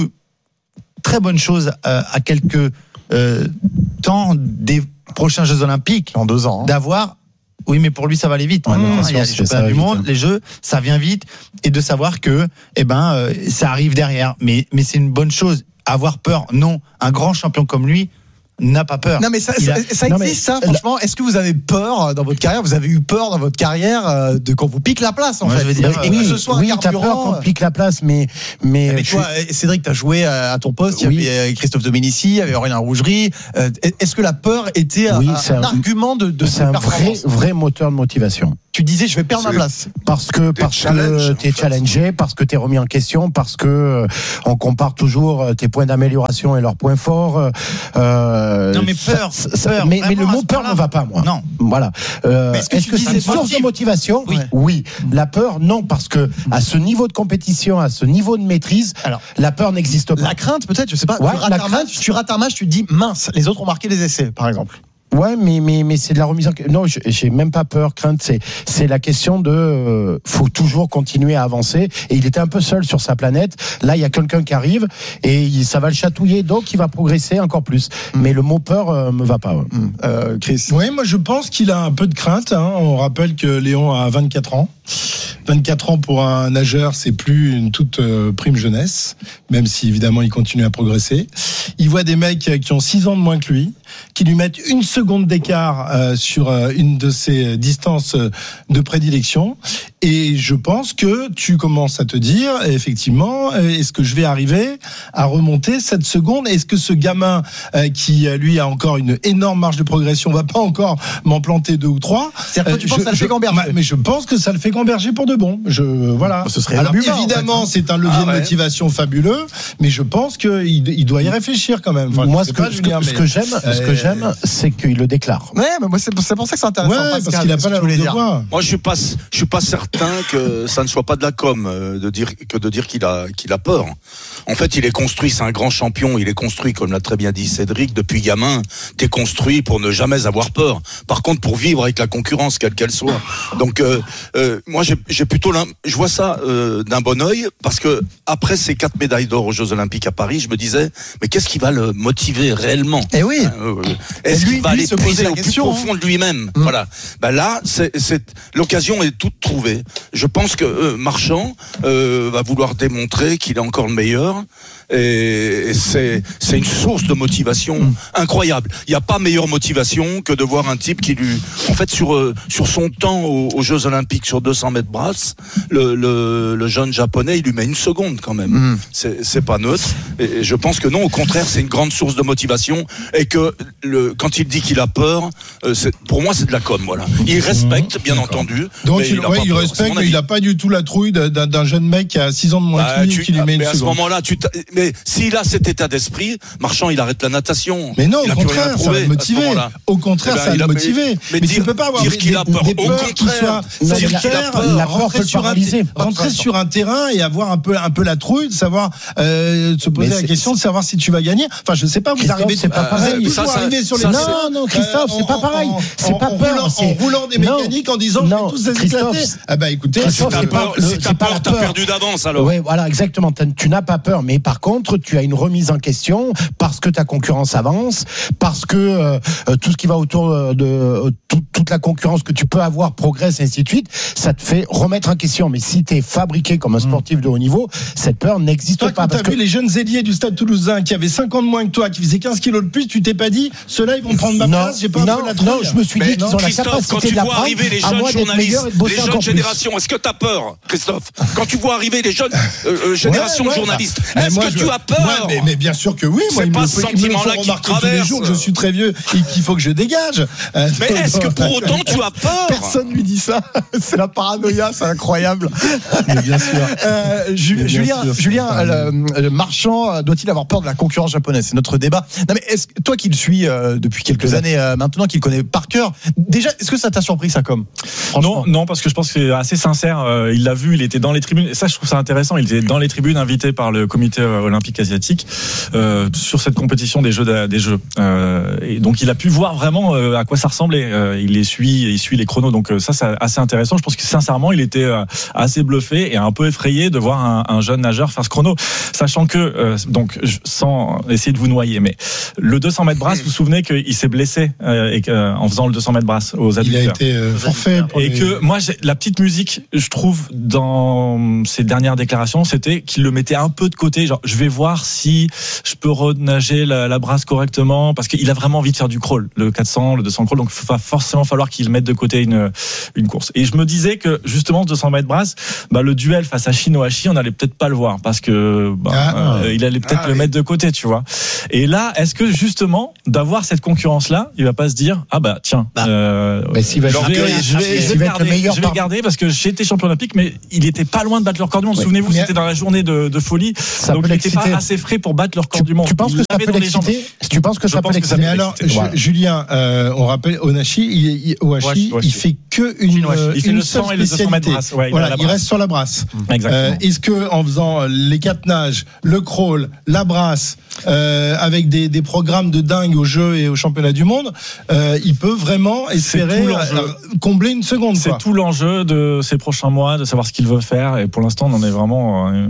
très bonne chose euh, à quelques euh, temps des prochains Jeux Olympiques. En deux ans. Hein. D'avoir. Oui, mais pour lui, ça va aller vite. Ouais, mmh, il y a les championnats du monde, les Jeux, ça vient vite. Et de savoir que, eh ben, euh, ça arrive derrière. Mais, mais c'est une bonne chose. Avoir peur, non. Un grand champion comme lui, n'a pas peur. Non mais ça, Il a- ça, ça non, existe mais- ça franchement. Est-ce que vous avez peur dans votre carrière? Vous avez eu peur dans votre carrière euh, de quand vous pique la place en Moi, fait. je veux dire, et oui, que ce soit oui, un t'as peur carburant. qu'on pique la place, mais mais, Mais je toi, suis- Cédric, tu as joué à ton poste. Il Oui. y avait Christophe Domenici, il y avait Aurélien Rougerie. Euh, Est-ce que la peur était un, Oui, un- c'est un un- argument de, de c'est cette un vrai performance? vrai moteur de motivation. Tu disais, je vais perdre ma C'est- place. Parce que Des parce challenges, que en t'es fait. challengé, parce que t'es remis en question, parce que euh, on compare toujours euh, tes points d'amélioration et leurs points forts. euh, Non, mais ça- peur, ça- ça- peur, mais, mais le vraiment, à mot ce peur point-là. ne va pas, moi. Non. Voilà. Euh, Mais est-ce que est-ce tu que dis c'est ça une source motive de motivation? Oui. Oui. La peur, non, parce que à ce niveau de compétition, à ce niveau de maîtrise, Alors, la peur n'existe pas. La crainte, peut-être, je sais pas. Ouais, tu, rates la un match, tu rates un match, tu te dis mince, les autres ont marqué des essais, par exemple. Ouais, mais mais mais c'est de la remise en question. Non, je- j'ai même pas peur, crainte. C'est c'est la question de euh, faut toujours continuer à avancer. Et il était un peu seul sur sa planète. Là, il y a quelqu'un qui arrive et il, ça va le chatouiller, donc il va progresser encore plus. Mais le mot peur euh, me va pas. Ouais. Euh, Chris. Oui, moi je pense qu'il a un peu de crainte. Hein. On rappelle que Léon a vingt-quatre ans. vingt-quatre ans pour un nageur, c'est plus une toute euh, prime jeunesse, même si évidemment il continue à progresser. Il voit des mecs qui ont six ans de moins que lui, qui lui mettent une seconde d'écart euh, sur euh, une de ses distances euh, de prédilection. Et je pense que tu commences à te dire, effectivement, euh, est-ce que je vais arriver à remonter cette seconde? Est-ce que ce gamin euh, qui, euh, lui, a encore une énorme marge de progression, va pas encore m'en planter deux ou trois? C'est-à-dire que tu penses que ça le fait gamberger? Mais je pense que ça le fait gamberger pour de bon. Je, voilà. Ce serait Alors, Lubin, évidemment, en fait, hein. c'est un levier Ah ouais. de motivation fabuleux, mais je pense qu'il il doit y réfléchir quand même. Enfin, Moi, je ce sais que, pas, ce Julien, que, ce mais- que j'aime, ce que Euh, j'aime, c'est qu'il le déclare. Ouais, mais moi, c'est c'est pour ça que c'est intéressant. Ouais, Pascal, parce qu'il a ce pas que la tu voulais langue de dire. bois. Moi, je suis pas, je suis pas certain que ça ne soit pas de la com euh, de dire que de dire qu'il a qu'il a peur. En fait, il est construit, c'est un grand champion. Il est construit, comme l'a très bien dit Cédric, depuis gamin. T'es construit pour ne jamais avoir peur. Par contre, pour vivre avec la concurrence, quelle qu'elle soit. Donc, euh, euh, moi, j'ai, j'ai plutôt, l'im- je vois ça euh, d'un bon œil, parce que après ces quatre médailles d'or aux Jeux Olympiques à Paris, je me disais, mais qu'est-ce qui va le motiver réellement? Eh oui. Euh, euh, Est-ce Et lui- qu'il va lui aller se poser puiser la au plus question, profond de lui-même? Voilà. Ben là, c'est, c'est l'occasion est toute trouvée. Je pense que euh, Marchand euh, va vouloir démontrer qu'il est encore le meilleur. Et, et c'est c'est une source de motivation incroyable. Il n'y a pas meilleure motivation que de voir un type qui lui, en fait, sur euh, sur son temps aux, aux Jeux Olympiques sur deux cents mètres brasse, le, le le jeune japonais, il lui met une seconde quand même. Mm. C'est c'est pas neutre. Et, et je pense que non, au contraire, c'est une grande source de motivation. Et que le quand il dit qu'il a peur, euh, c'est, pour moi, c'est de la com. Voilà. Il respecte, bien entendu. Donc mais il, a ouais, pas il peur, c'est respecte, mon mais avis. il n'a pas du tout la trouille d'un, d'un jeune mec qui a six ans de moins Bah, que lui tu- et qui lui met mais une à ce seconde. moment-là, tu t'a- mais s'il a cet état d'esprit, Marchand, il arrête la natation. Mais non, il au a plus rien contraire, ça prouvé va le à ce motiver. moment-là. Au contraire, Eh ben, ça va il le a- motiver. mais Mais, tu dire- peux pas avoir dire des, qu'il a des- peur, des au peurs qui contraire. soient Non, dire mais qu'il la- a peur, la peur rentrer peut le sur un, paralyser. rentrer sur un terrain et avoir un peu, un peu la trouille de savoir, euh, de se poser Mais la c'est- question de savoir si tu vas gagner. Enfin, je sais pas, vous Christophe, arrivez, c'est pas vous pareil. êtes toujours Ça, ça- arrivé sur les ça, terrains, Non, non, Christophe, euh, c'est pas en- pareil. en- C'est en- pas en peur, roulant- c'est- En roulant des Non. mécaniques en disant, je Non, vais tous les Christophe, éclater. Ah bah écoutez, Christophe, Si t'as c'est pas- peur, le- si c'est t'as pas peur, la t'as peur. perdu d'avance alors. Oui, voilà, exactement. T'as- Tu n'as pas peur, mais par contre, tu as une remise en question parce que ta concurrence avance, parce que euh, euh, tout ce qui va autour euh, de euh, tout- toute la concurrence que tu peux avoir progresse, et ainsi de suite. Ça te fait remettre en question. Mais si tu es fabriqué comme un sportif de haut niveau, cette peur n'existe Toi, pas. quand Parce t'as que vu les jeunes ailiers du Stade Toulousain qui avaient cinq ans de moins que toi, qui faisaient quinze kilos de plus, tu t'es pas dit, ceux-là, ils vont prendre ma non, place, j'ai pas un non, peu la trouille. non, je me suis Mais dit qu'ils ont la Christophe, capacité quand tu de la vois prendre, arriver les à jeunes moi d'être journalistes, meilleur et de bosser les encore jeunes plus. générations, est-ce que tu as peur, Christophe? Quand tu vois arriver les jeunes euh, euh, générations Ouais, ouais, de journalistes, bah, est-ce moi, que je- tu as peur? Ouais, mais, mais bien sûr que oui. Moi, C'est ils pas me ce le- ils me le font sentiment-là qui te remarquer tous les traverse. jours que je suis très vieux et qu'il faut que je dégage. Euh, Mais est-ce que pour autant tu as peur? Personne lui dit ça. C'est la paranoïa, c'est incroyable. Mais bien sûr. Euh, Ju- Mais bien Julien, sûr, Julien, c'est euh, le, le Marchand euh, doit-il avoir peur de la concurrence japonaise? C'est notre débat. Non, mais est-ce que toi qui le suis euh, depuis quelques années euh, maintenant, qui le connais par cœur, déjà, est-ce que ça t'a surpris ça comme? Non, non, parce que je pense que c'est assez sincère. Euh, il l'a vu, il était dans les tribunes. Et ça, je trouve ça intéressant. Il était dans les tribunes, invité par le Comité olympique asiatique euh, sur cette compétition des Jeux, d'a- des Jeux. Euh, et donc, il a pu voir vraiment euh, à quoi ça ressemblait. Euh, il les suit, il suit les chronos. Donc, euh, ça, c'est assez intéressant. Je pense que sincèrement, il était euh, assez bluffé et un peu effrayé de voir un, un jeune nageur faire ce chrono, sachant que, euh, donc, je- sans essayer de vous noyer, mais le deux cents mètres brasse, vous souvenez qu'il s'est blessé euh, et que, en faisant le deux cents mètres brasse aux adducteurs. Il a été euh, forfait. Pour et les... que moi, j'ai, la petite musique, je trouve, dans ses dernières déclarations, c'était qu'il le mettait un peu de côté. Genre, je vais voir si je peux renager la, la brasse correctement, parce qu'il a vraiment envie de faire du crawl, le quatre cents, le deux cents crawl. Donc, il va forcément falloir qu'il mette de côté une, une course. Et je me disais que, justement, ce deux cents mètres brasse, bah, le duel face à Shinohashi, on n'allait peut-être pas le voir, parce que, bah, ah, euh, il allait peut-être ah, le oui. mettre de côté, tu vois. Et là, est-ce que, justement, d'avoir cette concurrence-là, il va pas se dire, ah bah, tiens, bah, euh, bah, s'il va je vais, je vais, je vais garder, le meilleur je vais garder parce que j'ai été champion olympique, mais il était pas loin de battre le record du monde. Oui. Souvenez-vous, mais c'était dans la journée de, de folie. Ça donc il n'était pas assez frais pour battre le record tu, du monde. Tu penses que ça peut l'exciter? Tu penses que ça peut l'exciter? Mais alors, voilà. Julien, euh, on rappelle, Onashi, il, il, Ohashi, il fait que une, euh, il fait une le cent et le deux cents mètres brasse. Ouais, voilà, il, il reste sur la brasse. Exactement. Euh, est-ce que en faisant les quatre nages, le crawl, la brasse, euh, avec des, des programmes de dingue au jeu et au championnat du monde, euh, il peut vraiment espérer combler une seconde. C'est quoi. tout l'enjeu de ces prochains mois, de savoir ce qu'il veut faire. Et pour l'instant, on en est vraiment euh,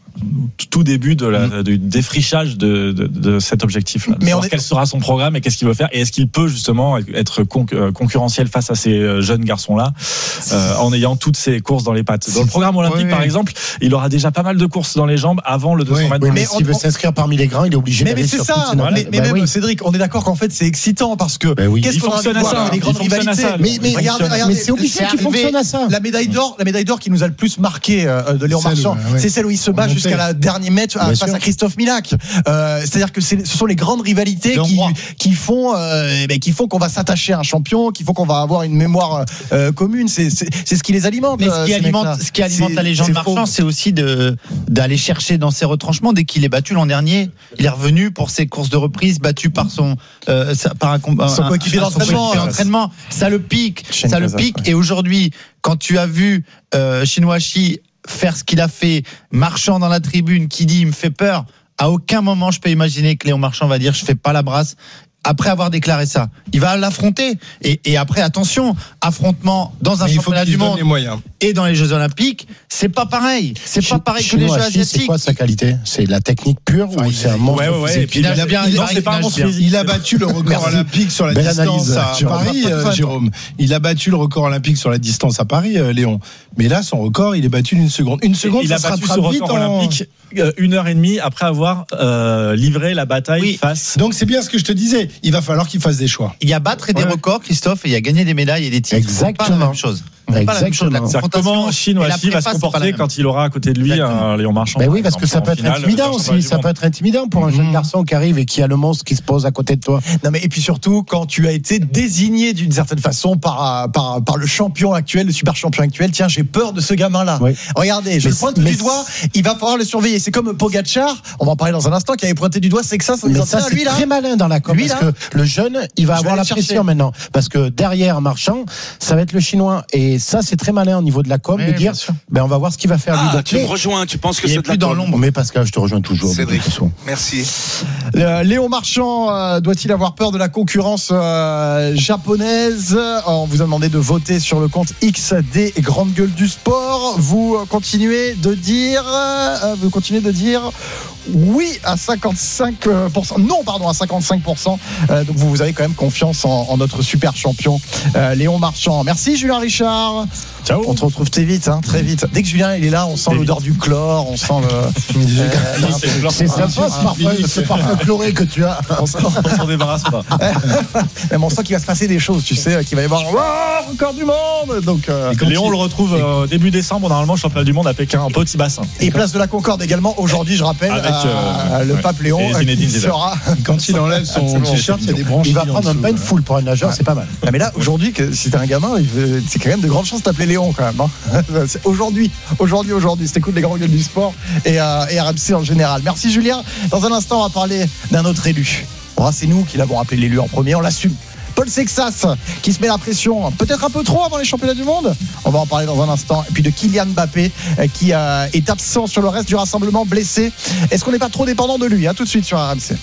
tout début de la, mmh. du défrichage de, de, de cet objectif-là. Mais on est... quel sera son programme et qu'est-ce qu'il veut faire, et est-ce qu'il peut justement être concurrentiel face à ces jeunes garçons-là, euh, en ayant toutes ces courses dans les pattes. Dans le programme olympique, oui, par oui. exemple, il aura déjà pas mal de courses dans les jambes avant le deux cents oui, mètres. Oui, mais s'il veut s'inscrire parmi les grands, il est obligé mais, d'aller mais c'est sur ça. toutes ces mais, mais bah même oui. Cédric, on est d'accord qu'en fait c'est excitant parce que bah oui. qu'est-ce il qu'on fonctionne à ça, les grandes rivalités. Mais, mais regardez, regardez, mais c'est obligé qu'il fonctionne à ça. La médaille d'or, la médaille d'or qui nous a le plus marqué de Léon Marchand, c'est celle où il se bat jusqu'à la dernière mètre face à Christophe Milak. C'est-à-dire que ce sont les grandes rivalités qui font qui font qu'on va s'attacher à un champion, qui font qu'on va avoir une mémoire commune. C'est ce qui les alimente. Mais ce qui alimente, ce qui alimente la légende Marchand, c'est aussi de d'aller chercher dans ses retranchements. Dès qu'il est battu l'an dernier, il est revenu pour ses courses de reprise, battu par son euh, par un son coéquipier d'entraînement. d'entraînement. Ça le pique, ça le pique. Et aujourd'hui, quand tu as vu euh, Shinohashi faire ce qu'il a fait, Marchand dans la tribune qui dit il me fait peur, à aucun moment je peux imaginer que Léon Marchand va dire je fais pas la brasse. Après avoir déclaré ça, il va l'affronter. Et, et après, attention, affrontement dans un mais championnat du monde et dans les Jeux Olympiques, c'est pas pareil. C'est pas pareil que les Jeux asiatiques. C'est quoi sa qualité? C'est la technique pure enfin, ou c'est un monstre? Ouais, ouais, ouais. Et puis il a, bien, il, non, c'est pas un monstre physique. Il a battu le record olympique sur la Belle distance analyse, à Paris, euh, Jérôme. Il a battu le record olympique sur la distance à Paris, euh, Léon. Mais là, son record, il est battu d'une seconde. Une seconde, il a battu ce record olympique une heure et demie après avoir euh, livré la bataille oui. face. Donc c'est bien ce que je te disais. Il va falloir qu'il fasse des choix. Il y a battre et des ouais. records, Christophe, et il y a gagné des médailles et des titres. Exactement. C'est pas la même chose. C'est pas la même chose. La comment Shinohashi va se comporter quand il aura à côté de lui un Léon Marchand? Ben oui, parce que ça peut être intimidant aussi. Ça peut être intimidant pour un jeune garçon qui arrive et qui a le monstre qui se pose à côté de toi. Non mais et puis surtout quand tu as été désigné d'une certaine façon par par par le champion actuel, le super champion actuel. Tiens, j'ai peur de ce gamin-là. Oui. Regardez, je le pointe du doigt. Il va falloir le surveiller. C'est comme Pogacar. On va en parler dans un instant. Qui avait pointé du doigt. C'est que ça, ça, ça c'est lui, là. Très malin dans la com parce que le jeune, il va avoir la pression maintenant parce que derrière Marchand, ça va être le chinois et ça c'est très malin au niveau de la com oui, de dire ben on va voir ce qu'il va faire ah, lui. Tu me rejoins, tu penses que c'est de la dans l'ombre. Mais Pascal, je te rejoins toujours. Cédric, merci. Euh, Léon Marchand euh, doit-il avoir peur de la concurrence euh, japonaise? On vous a demandé de voter sur le compte X des Grandes Gueules du Sport. Vous euh, continuez de dire euh, vous continuez de dire oui à cinquante-cinq pour cent. Non, pardon, à cinquante-cinq pour cent. Euh, donc vous, vous avez quand même confiance en, en notre super champion euh, Léon Marchand. Merci Julien Richard. Ciao. On te retrouve très vite, hein, très vite. Dès que Julien il est là, on sent l'odeur du chlore, on sent le. euh, c'est sympa ce parfum, ce parfum chloré que tu as. On s'en, on s'en débarrasse pas. Même on sent qu'il va se passer des choses, tu sais, qu'il va y avoir oh, record du monde. Donc euh, Léon, on le retrouve euh, début décembre normalement championnat du monde à Pékin, en petit bassin. Et place de la Concorde également aujourd'hui, je rappelle. Avec, euh, le ouais. pape Léon qui sera quand il enlève son t-shirt, il y a des branches. Il va prendre même pas une foule pour un nageur, ouais. C'est pas mal. Ah, mais là aujourd'hui, si t'es un gamin, c'est quand même de grandes chances de t'appeler Léon quand même. Hein. Aujourd'hui, aujourd'hui, aujourd'hui, c'est écoute les grandes gueules du sport et, euh, et R M C en général. Merci Julien. Dans un instant, on va parler d'un autre élu. Bon, c'est nous qui l'avons appelé l'élu en premier, on l'assume. Paul Sexas qui se met la pression peut-être un peu trop avant les championnats du monde. On va en parler dans un instant. Et puis de Kylian Mbappé qui euh, est absent sur le reste du rassemblement, blessé. Est-ce qu'on n'est pas trop dépendant de lui, hein, tout de suite sur R M C.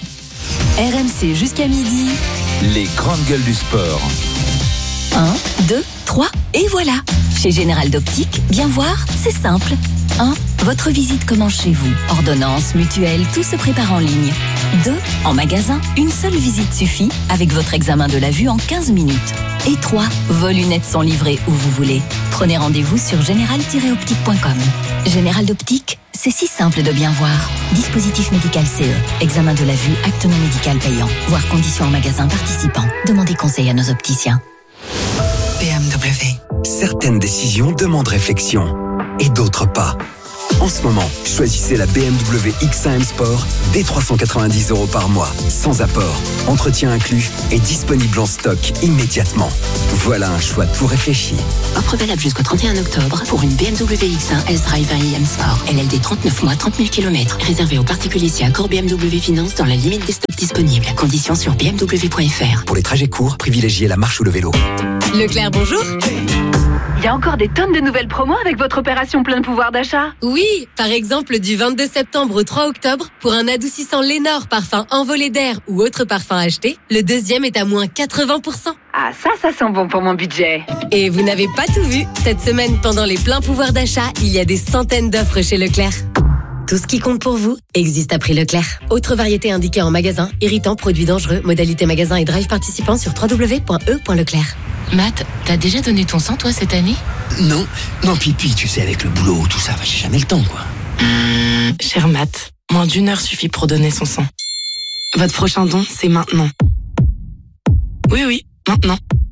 R M C jusqu'à midi. Les grandes gueules du sport. un, deux, trois et voilà. Chez Général d'Optique, bien voir, c'est simple. un. Votre visite commence chez vous. Ordonnance, mutuelle, tout se prépare en ligne. deux. En magasin, une seule visite suffit avec votre examen de la vue en quinze minutes. Et trois. Vos lunettes sont livrées où vous voulez. Prenez rendez-vous sur général tiret optique point com. Général d'Optique, c'est si simple de bien voir. Dispositif médical C E. Examen de la vue, acte non médical payant. Voir conditions en magasin participant. Demandez conseil à nos opticiens. B M W. Certaines décisions demandent réflexion et d'autres pas. En ce moment, choisissez la B M W X un M Sport dès trois cent quatre-vingt-dix euros par mois, sans apport, entretien inclus et disponible en stock immédiatement. Voilà un choix tout réfléchi. Offre valable jusqu'au trente et un octobre pour une B M W X un S-Drive un i M Sport. L L D trente-neuf mois, trente mille kilomètres. Réservé aux particuliers si accord B M W Finance dans la limite des stocks disponibles. Conditions sur b m w point f r. Pour les trajets courts, privilégiez la marche ou le vélo. Leclerc, bonjour. Il y a encore des tonnes de nouvelles promos avec votre opération plein de pouvoir d'achat. Oui, par exemple du vingt-deux septembre au trois octobre, pour un adoucissant Lénore parfum envolé d'air ou autre parfum acheté, le deuxième est à moins quatre-vingts pour cent. Ah ça, ça sent bon pour mon budget. Et vous n'avez pas tout vu. Cette semaine, pendant les pleins pouvoirs d'achat, il y a des centaines d'offres chez Leclerc. Tout ce qui compte pour vous existe à prix Leclerc. Autre variété indiquée en magasin, irritant, produits dangereux, modalité magasin et drive participant sur w w w point e point leclerc. Matt, t'as déjà donné ton sang, toi, cette année? Non, non, puis, puis, tu sais, avec le boulot, tout ça, j'ai jamais le temps, quoi. Mmh, cher Matt, moins d'une heure suffit pour donner son sang. Votre prochain don, c'est maintenant. Oui, oui, maintenant.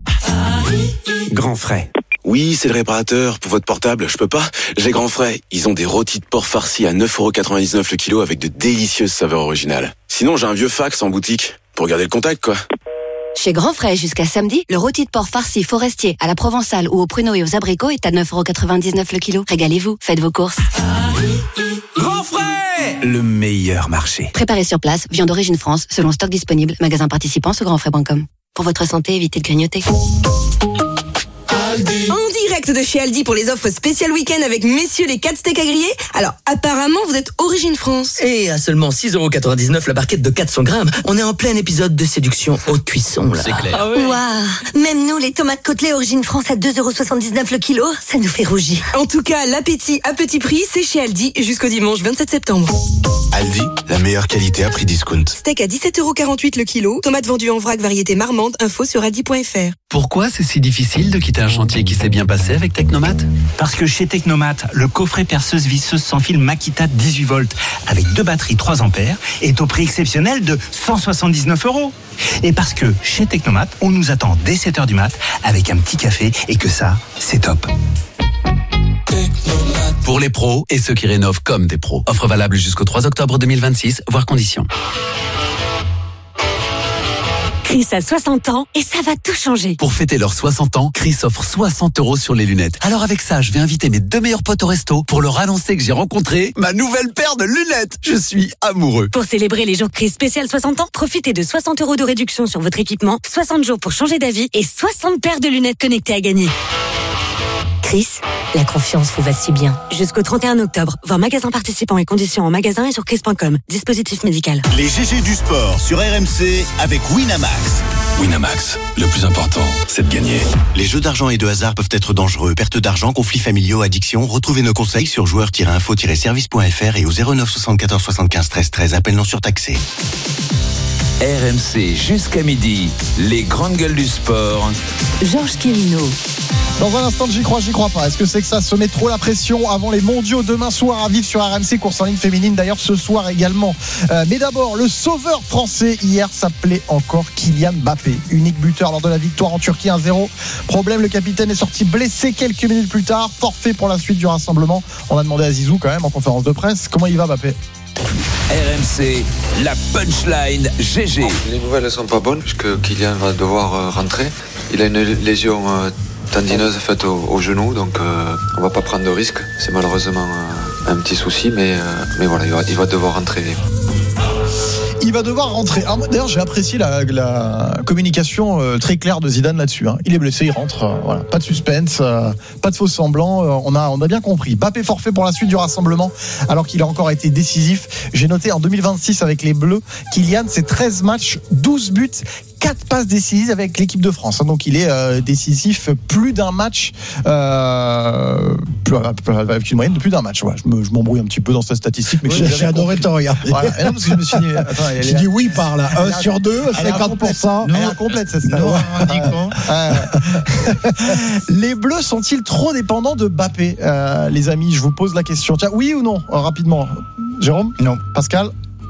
Grand Frais. Oui, c'est le réparateur. Pour votre portable, je peux pas. J'ai Grand Frais. Ils ont des rôtis de porc farcis à neuf euros quatre-vingt-dix-neuf le kilo avec de délicieuses saveurs originales. Sinon, j'ai un vieux fax en boutique. Pour garder le contact, quoi. Chez Grand Frais, jusqu'à samedi, le rôti de porc farci forestier à la provençale ou au pruneau et aux abricots est à neuf euros quatre-vingt-dix-neuf le kilo. Régalez-vous, faites vos courses. Grand Frais, le meilleur marché. Préparé sur place, viande d'origine France, selon stock disponible, magasin participant sur grand frais point com. Pour votre santé, évitez de grignoter. En direct de chez Aldi pour les offres spéciales week-end avec messieurs les quatre steaks à griller. Alors, apparemment, vous êtes Origine France. Et à seulement six euros quatre-vingt-dix-neuf la barquette de quatre cents grammes. On est en plein épisode de séduction haute cuisson, là. C'est clair. Ah ouais. Waouh. Même nous, les tomates côtelées Origine France à deux euros soixante-dix-neuf le kilo, ça nous fait rougir. En tout cas, l'appétit à petit prix, c'est chez Aldi jusqu'au dimanche vingt-sept septembre. Aldi, la meilleure qualité à prix discount. Steak à dix-sept euros quarante-huit le kilo. Tomates vendues en vrac variété marmande. Info sur aldi point f r. Pourquoi c'est si difficile de quitter un chantier qui s'est bien passé avec Technomat? Parce que chez Technomat, le coffret perceuse visseuse sans fil Makita dix-huit volts avec deux batteries trois ampères est au prix exceptionnel de cent soixante-dix-neuf euros. Et parce que chez Technomat, on nous attend dès sept heures du mat avec un petit café et que ça, c'est top. Pour les pros et ceux qui rénovent comme des pros. Offre valable jusqu'au trois octobre deux mille vingt-six, voire conditions. Chris a soixante ans et ça va tout changer. Pour fêter leurs soixante ans, Chris offre soixante euros sur les lunettes. Alors avec ça, je vais inviter mes deux meilleurs potes au resto pour leur annoncer que j'ai rencontré ma nouvelle paire de lunettes. Je suis amoureux. Pour célébrer les jours Chris spécial soixante ans, profitez de soixante euros de réduction sur votre équipement, soixante jours pour changer d'avis et soixante paires de lunettes connectées à gagner. Chris, la confiance vous va si bien. Jusqu'au trente et un octobre, voir magasin participants et conditions en magasin et sur chris point com. Dispositif médical. Les G G du sport sur R M C avec Winamax. Winamax, le plus important, c'est de gagner. Les jeux d'argent et de hasard peuvent être dangereux. Perte d'argent, conflits familiaux, addiction. Retrouvez nos conseils sur joueurs tiret info tiret service point f r et au zéro neuf soixante-quatorze soixante-quinze treize treize. Appel non surtaxé. R M C jusqu'à midi, les grandes gueules du sport. Georges Quirino. Dans un instant, j'y crois, j'y crois pas. Est-ce que c'est que ça se met trop la pression avant les mondiaux demain soir à vivre sur R M C, course en ligne féminine d'ailleurs ce soir également. Euh, mais d'abord, le sauveur français hier s'appelait encore Kylian Mbappé. Unique buteur lors de la victoire en Turquie un zéro. Problème, le capitaine est sorti blessé quelques minutes plus tard. Forfait pour la suite du rassemblement. On a demandé à Zizou quand même en conférence de presse comment il va Mbappé. R M C, la punchline G G. Les nouvelles ne sont pas bonnes puisque Kylian va devoir rentrer. Il a une lésion tendineuse faite au, au genou, donc euh, on va pas prendre de risque. C'est malheureusement euh, un petit souci, mais, euh, mais voilà, il va, il va devoir rentrer. Il va devoir rentrer. D'ailleurs, j'ai apprécié la, la communication euh, très claire de Zidane là-dessus. Hein. Il est blessé, il rentre. Euh, voilà. Pas de suspense, euh, pas de faux semblants. Euh, on, a, on a bien compris. Mbappé forfait pour la suite du rassemblement, alors qu'il a encore été décisif. J'ai noté en deux mille vingt-six avec les Bleus, Kylian, c'est treize matchs, douze buts, quatre passes décisives avec l'équipe de France. Donc il est euh, décisif plus d'un match, euh, plus, avec une moyenne de plus d'un match. Ouais, je, me, je m'embrouille un petit peu dans cette statistique, mais oui, j'ai adoré te regarder. Voilà. Non, parce que je me suis dit, attends, tu dis oui par là, un sur deux, cinquante pour cent. Elle est incomplète cette stat. Les Bleus sont-ils trop dépendants de Mbappé, euh, les amis? Je vous pose la question. Tiens, oui ou non, euh, rapidement. Jérôme? Non. Pascal?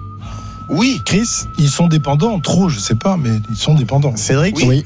Oui. Chris? Ils sont dépendants, trop, je sais pas, mais ils sont dépendants. Cédric? Oui. oui.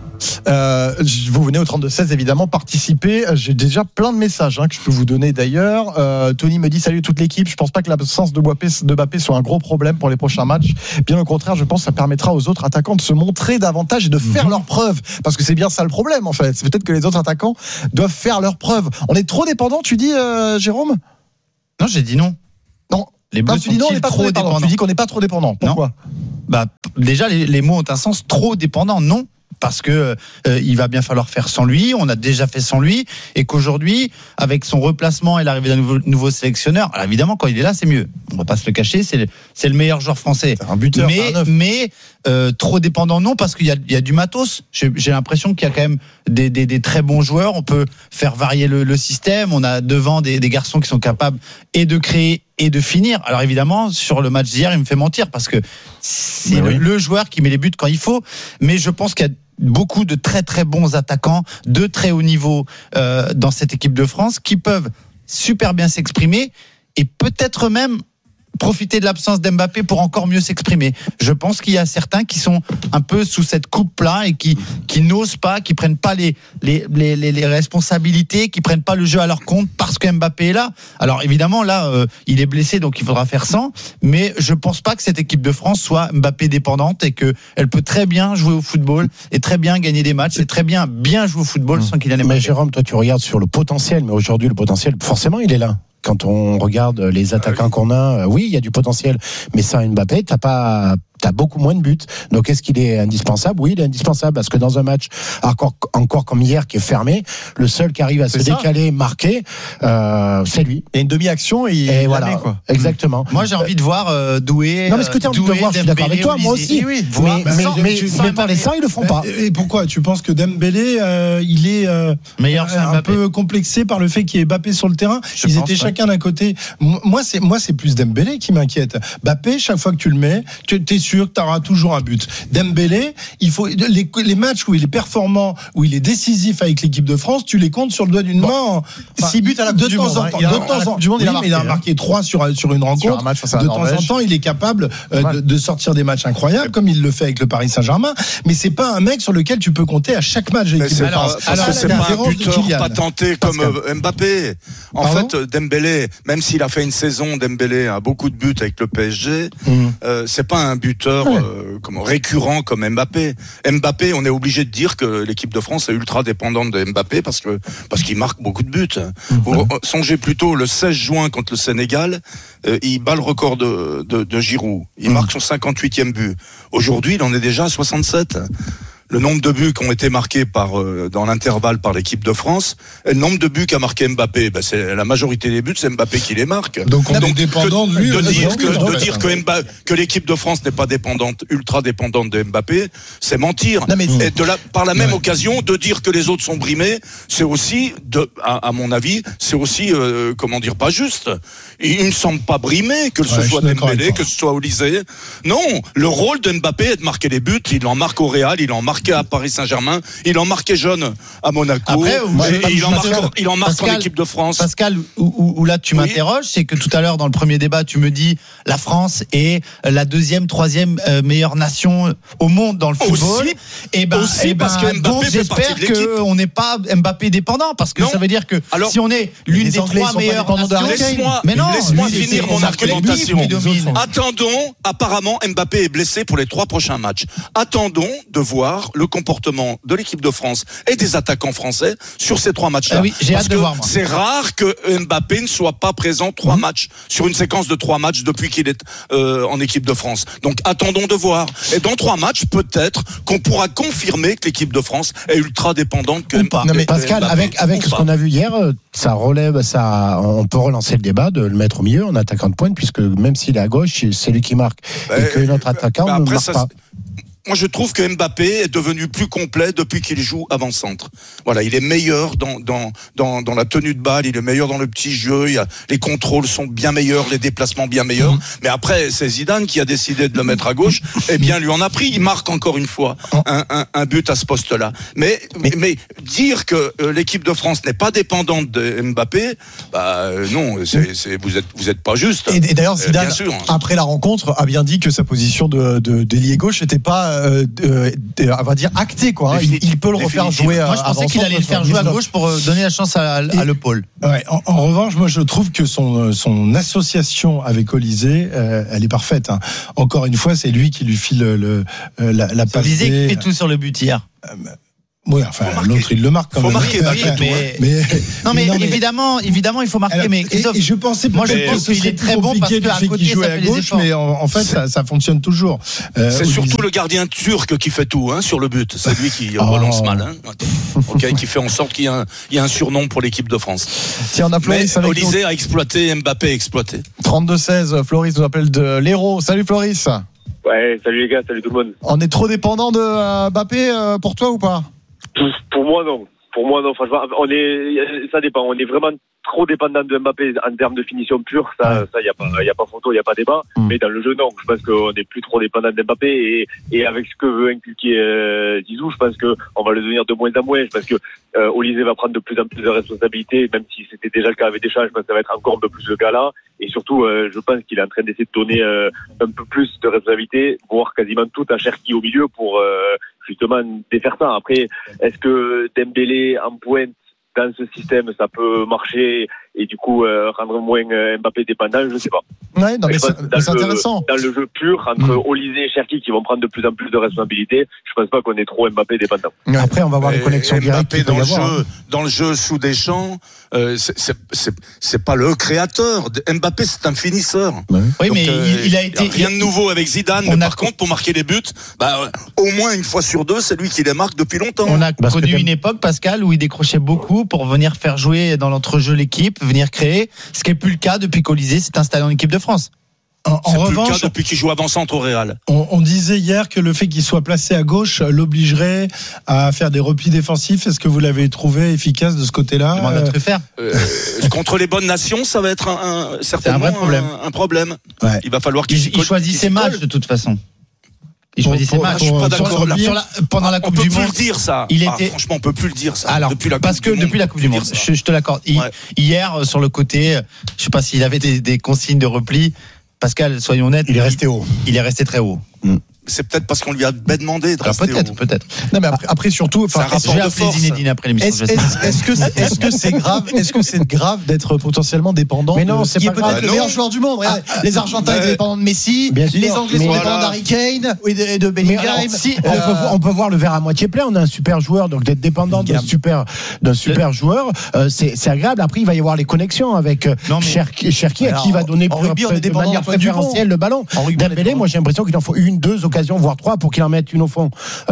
Euh, vous venez au trente-deux seize évidemment participer. J'ai déjà plein de messages hein, que je peux vous donner d'ailleurs. euh, Tony me dit salut toute l'équipe, je pense pas que l'absence de Mbappé, de Mbappé soit un gros problème pour les prochains matchs, bien au contraire je pense que ça permettra aux autres attaquants de se montrer davantage et de faire mmh. leurs preuves, parce que c'est bien ça le problème en fait, c'est peut-être que les autres attaquants doivent faire leurs preuves. On est trop dépendant, tu dis euh, Jérôme? Non, j'ai dit non. Non, les Bleus non, tu dis non, on n'est pas trop dépendant. Tu dis qu'on n'est pas trop dépendant. Pourquoi? Bah déjà les, les mots ont un sens. Trop dépendant, non. Parce que euh, il va bien falloir faire sans lui, on a déjà fait sans lui, et qu'aujourd'hui, avec son replacement et l'arrivée d'un nouveau, nouveau sélectionneur, alors évidemment quand il est là c'est mieux, on va pas se le cacher, c'est le, c'est le meilleur joueur français. C'est un buteur, mais mais euh, trop dépendant non, parce qu'il y a, il y a du matos. J'ai, j'ai l'impression qu'il y a quand même des, des, des très bons joueurs, on peut faire varier le, le système, on a devant des, des garçons qui sont capables et de créer et de finir. Alors évidemment, sur le match d'hier, il me fait mentir parce que c'est le, oui. le joueur qui met les buts quand il faut, mais je pense qu'il y a beaucoup de très très bons attaquants de très haut niveau euh, dans cette équipe de France qui peuvent super bien s'exprimer et peut-être même profiter de l'absence d'Mbappé pour encore mieux s'exprimer. Je pense qu'il y a certains qui sont un peu sous cette coupe-là et qui, qui n'osent pas, qui prennent pas les, les, les, les responsabilités, qui prennent pas le jeu à leur compte parce que Mbappé est là. Alors évidemment, là, euh, il est blessé, donc il faudra faire sans, mais je pense pas que cette équipe de France soit Mbappé dépendante et qu'elle peut très bien jouer au football et très bien gagner des matchs et très bien bien jouer au football mmh. sans qu'il y ait des Mais Jérôme, toi tu regardes sur le potentiel, mais aujourd'hui le potentiel, forcément il est là. Quand on regarde les attaquants qu'on a, oui, il y a du potentiel, mais sans Mbappé, t'as pas, t'as beaucoup moins de buts. Donc, est-ce qu'il est indispensable? Oui, il est indispensable parce que dans un match encore, encore comme hier qui est fermé, le seul qui arrive à se décaler, marquer, euh, c'est lui. Il y a une demi-action et, et voilà, met, quoi. Exactement. Moi, j'ai envie de voir euh, Doué. Non, mais ce que tu as envie de voir, je suis d'accord avec toi, moi aussi. Oui, oui. Mais, mais, sans, mais, mais, mais par les seins, ils le font pas. Et pourquoi? Tu penses que Dembélé, euh, il est euh, meilleur un Mbappé. peu complexé par le fait qu'il y ait Mbappé sur le terrain? Je Ils pense, étaient ouais. chacun d'un côté. Moi, c'est, moi, c'est plus Dembélé qui m'inquiète. Mbappé, chaque fois que tu le mets, tu es sûr que tu auras toujours un but. Dembélé, il faut, les, les matchs où il est performant, où il est décisif avec l'équipe de France, tu les comptes sur le doigt d'une bon. main. Enfin, six buts à la Coupe de du temps Monde. En temps, de temps en temps, il, oui, il a marqué trois sur, sur une rencontre. Sur un match, de temps en temps, il est capable euh, de, de sortir des matchs incroyables, comme il le fait avec le Paris Saint-Germain. Mais c'est pas un mec sur lequel tu peux compter à chaque match de l'équipe de France. Parce que c'est pas un buteur patenté comme Mbappé. En fait, Dembélé, même s'il a fait une saison, Dembélé a beaucoup de buts avec le P S G. Mmh. Euh, c'est pas un buteur ouais. euh, comme récurrent comme Mbappé. Mbappé, on est obligé de dire que l'équipe de France est ultra dépendante de Mbappé parce que parce qu'il marque beaucoup de buts. Mmh. Vous songez plutôt le seize juin contre le Sénégal, euh, il bat le record de de, de Giroud. Il mmh. marque son cinquante-huitième but. Aujourd'hui, il en est déjà à soixante-sept. Le nombre de buts qui ont été marqués par euh, dans l'intervalle par l'équipe de France, et le nombre de buts qu'a marqué Mbappé, ben c'est la majorité des buts, c'est Mbappé qui les marque. Donc on Donc, est dépendant que, de lui. De dire que, de ouais. dire que, Mbappé, que l'équipe de France n'est pas dépendante, ultra dépendante de Mbappé, c'est mentir. Non, mais et de la, par la même ouais. occasion, de dire que les autres sont brimés, c'est aussi, de, à, à mon avis, c'est aussi, euh, comment dire, pas juste. Il ne semble pas brimé, que ce ouais, soit Dembélé, que ce soit Olysée. Non, le rôle de Mbappé est de marquer les buts. Il en marque au Real, il en marque à Paris Saint-Germain, il en marquait jeune à Monaco. Après, moi, et il, en marque, il en marque Pascal, en équipe de France. Pascal, où, où, où là tu oui. m'interroges, c'est que tout à l'heure dans le premier débat, tu me dis la France est la deuxième, troisième euh, meilleure nation au monde dans le football. Aussi, et ben, aussi et ben, parce que Mbappé donc, fait partie de l'équipe. J'espère qu'on n'est pas Mbappé dépendant, parce que non. ça veut dire que alors, si on est l'une des trois meilleures nations, laisse-moi, mais non, laisse-moi finir mon argumentation. Attendons, apparemment Mbappé est blessé pour les trois prochains matchs. Attendons de voir le comportement de l'équipe de France et des attaquants français sur ces trois matchs-là. Ah oui, j'ai Parce hâte que de voir, moi. C'est rare que Mbappé ne soit pas présent trois mmh. matchs sur une séquence de trois matchs depuis qu'il est euh, en équipe de France. Donc attendons de voir. Et dans trois matchs, peut-être qu'on pourra confirmer que l'équipe de France est ultra dépendante que Mbappé. Non mais Pascal, Mbappé, avec avec ce qu'on a vu hier, ça relève, ça, on peut relancer le débat de le mettre au milieu en attaquant de pointe, puisque même s'il est à gauche, c'est lui qui marque bah, et que notre attaquant bah, ne marque ça, pas. moi je trouve que Mbappé est devenu plus complet depuis qu'il joue avant-centre. Voilà, il est meilleur dans, dans, dans, dans la tenue de balle, il est meilleur dans le petit jeu, il y a, les contrôles sont bien meilleurs, les déplacements bien meilleurs. Mmh. Mais après, c'est Zidane qui a décidé de le mettre à gauche, et bien lui en a pris. Il marque encore une fois un, un, un but à ce poste-là. Mais, mais, mais dire que euh, l'équipe de France n'est pas dépendante de Mbappé, bah euh, non, c'est, c'est, vous êtes vous êtes pas juste. Et, et d'ailleurs, Zidane, euh, bien sûr. après la rencontre, a bien dit que sa position de, de, d'ailier gauche n'était pas, euh, de, de, on va dire, actée, quoi. Hein. Il, il peut le refaire jouer. Moi, je pensais qu'il allait le faire jouer à gauche pour donner la chance à, à Le Paul. Ouais, en, en revanche, moi, je trouve que son, son association avec Olysée, euh, elle est parfaite. Hein. Encore une fois, c'est lui qui lui file le, le, la, la passe. Olysée qui fait tout sur le but hier. Euh, Oui, enfin, l'autre, il le marque quand faut même. Marquer, oui, mais, mais, non, mais, mais évidemment, évidemment, il faut marquer. Alors, mais et, et je pensais, moi, je pense qu'il est très bon parce qu'à côté, il joue ça à fait gauche, les efforts. mais en, en fait, ça, ça fonctionne toujours. Euh, c'est surtout le gardien turc qui fait tout, hein, sur le but. C'est lui qui oh. relance mal, hein. Okay, qui fait en sorte qu'il y, a un, il y a un surnom pour l'équipe de France. Tiens, on a Floris mais avec Olysée nous. a exploité, Mbappé a exploité. trente-deux seize, Floris nous appelle de l'Hérault. Salut Floris. Ouais, salut les gars, salut tout le monde. On est trop dépendant de euh, Mbappé euh, pour toi ou pas? Pour moi, non. Pour moi, non. Franchement, on est, ça dépend. On est vraiment trop dépendant de Mbappé en termes de finition pure. Ça, ça, y a pas, y a pas photo, y a pas débat. Mm. Mais dans le jeu, non. Je pense qu'on est plus trop dépendant de Mbappé et, et avec ce que veut inculquer euh, Zizou, je pense que on va le devenir de moins en moins. Je pense que euh, Olysée va prendre de plus en plus de responsabilités, même si c'était déjà le cas avec Deschamps. Je pense que ça va être encore un peu plus le cas là. Et surtout, euh, je pense qu'il est en train d'essayer de donner euh, un peu plus de responsabilité, voire quasiment tout à Cherki au milieu pour euh, justement défaire ça. Après, est-ce que Dembélé en pointe dans ce système, ça peut marcher et du coup euh, rendre moins euh, Mbappé dépendant, je ne sais pas. Ouais, non, mais c'est, mais c'est le, intéressant. Dans le jeu pur, entre mmh. Olysée et Cherki qui vont prendre de plus en plus de responsabilités, je ne pense pas qu'on est trop Mbappé dépendant. Après, on va voir les connexions directes. Mbappé dans le, jeu, dans le jeu sous Deschamps, euh, c'est, c'est, c'est, c'est pas le créateur. Mbappé, c'est un finisseur. Ouais. Oui, donc, mais euh, il, il a été. Rien de nouveau avec Zidane, mais par contre, pour marquer les buts, bah, au moins une fois sur deux, c'est lui qui les marque depuis longtemps. On a Parce connu une époque, Pascal, où il décrochait beaucoup pour venir faire jouer dans l'entrejeu l'équipe, venir créer. Ce qui n'est plus le cas depuis qu'Olysée s'est installé en équipe de France. En, en c'est revanche, plus le cas depuis qu'il joue avant-centre au Real. On, on disait hier que le fait qu'il soit placé à gauche l'obligerait à faire des replis défensifs. Est-ce que vous l'avez trouvé efficace de ce côté-là? euh, euh, Contre les bonnes nations, ça va être un, un, certainement un vrai problème. Un, un problème. Ouais. Il va falloir qu'il il, il choisit ses matchs de toute façon. Il choisit ses matchs. Je suis pas d'accord. Sur la, sur la, pendant la Coupe on du peut Monde, plus le dire ça. Il ah, était. Franchement, on peut plus le dire ça. Alors, depuis la parce coupe que du depuis monde, la Coupe du Monde, je, je te l'accorde. Ouais. Hier, sur le côté, je sais pas s'il avait des, des consignes de repli. Pascal, soyons honnêtes, il est resté haut. Il est resté très haut. Mm. C'est peut-être parce qu'on lui a demandé de rester peut-être, haut. peut-être. Non, mais après, après surtout, enfin, j'ai appelé Zinedine après l'émission. Est-ce, est-ce, est-ce que c'est, est-ce que c'est grave, est-ce que c'est grave d'être potentiellement dépendant? Mais non, de, c'est qui pas est peut-être grave. le meilleur joueur du monde. Regarde, ah, les Argentins euh, étaient dépendants de Messi, les sûr, Anglais sont voilà. dépendants d'Harry Kane et de, et de Bellingham. Alors, si, euh, on, peut, on peut voir le verre à moitié plein. On a un super joueur, donc d'être dépendant d'un super, d'un super le... joueur, euh, c'est, c'est agréable. Après, il va y avoir les connexions avec Cherki, Cherki à qui va donner en rugby, on est de manière préférentielle le ballon. Dembélé, moi j'ai l'impression qu'il en faut une, deux occasions, voire trois pour qu'il en mette une au fond.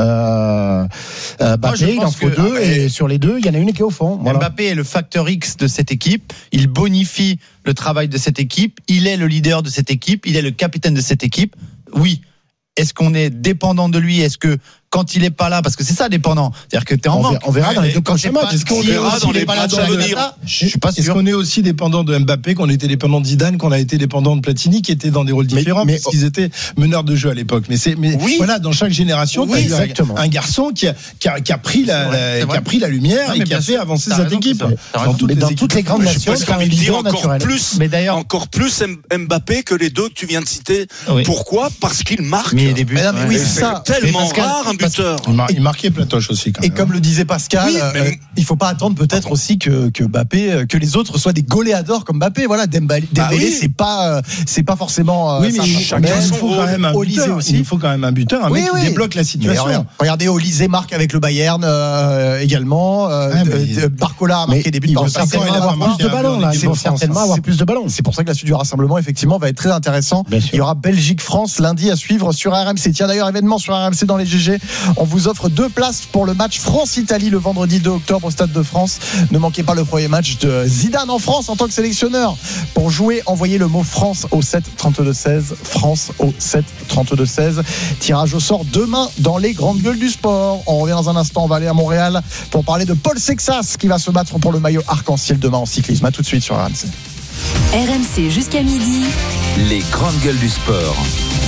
Euh, euh, Mbappé, il en faut que, deux, ah, et sur les deux, il y en a une qui est au fond. Voilà. Mbappé est le facteur X de cette équipe. Il bonifie le travail de cette équipe. Il est le leader de cette équipe. Il est le capitaine de cette équipe. Oui. Est-ce qu'on est dépendant de lui? Est-ce que quand il est pas là, parce que c'est ça dépendant, c'est-à-dire que t'es en on manque. Verra, on verra dans les deux prochains matchs. Est-ce qu'on est aussi dépendant de venir? Je suis pas sûr. Est-ce qu'on est aussi dépendant de Mbappé, qu'on était dépendant de Zidane, qu'on a été dépendant de Platini, qui étaient dans des rôles différents, mais, mais parce qu'ils étaient meneurs de jeu à l'époque. Mais c'est, mais oui. Voilà, dans chaque génération, oui, t'as eu un, un garçon qui a, qui a, qui a pris la, vrai, la qui a pris la lumière non, et qui a fait sûr, avancer cette raison, équipe. Dans, toutes, dans toutes les grandes nations, c'est un leader encore plus, mais d'ailleurs, encore plus Mbappé que les deux que tu viens de citer. Pourquoi? Parce qu'il marque. Mais des buts. Oui, c'est ça. Tellement rare un buteur. Il marquait Platoche aussi quand même. Et comme le disait Pascal, oui, euh, il faut pas attendre peut-être aussi que que Mbappé, que les autres soient des goléadors comme Mbappé. Voilà, Dembélé, bah Dembélé oui. c'est pas c'est pas forcément. Oui, mais chacun il faut quand même un buteur. Aussi. Il faut quand même un buteur, un oui, mec oui. qui débloque la situation. Regarde, regardez, Olysée marque avec le Bayern euh, également. Euh, ah, mais... Barcola a marqué mais des buts. Ils vont certainement avoir plus de ballons là. Ils vont certainement avoir plus de ballons. C'est pour ça que la suite du rassemblement effectivement va être très intéressant. Il y aura Belgique-France lundi à suivre sur R M C. Tiens d'ailleurs événement sur R M C dans les G G On vous offre deux places pour le match France-Italie le vendredi deux octobre au Stade de France. Ne manquez pas le premier match de Zidane en France en tant que sélectionneur. Pour jouer, envoyez le mot France au sept trente-deux seize. France au sept trente-deux seize. Tirage au sort demain dans les grandes gueules du sport. On revient dans un instant, on va aller à Montréal pour parler de Paul Sexas qui va se battre pour le maillot arc-en-ciel demain en cyclisme. À tout de suite sur R M C. R M C jusqu'à midi. Les grandes gueules du sport.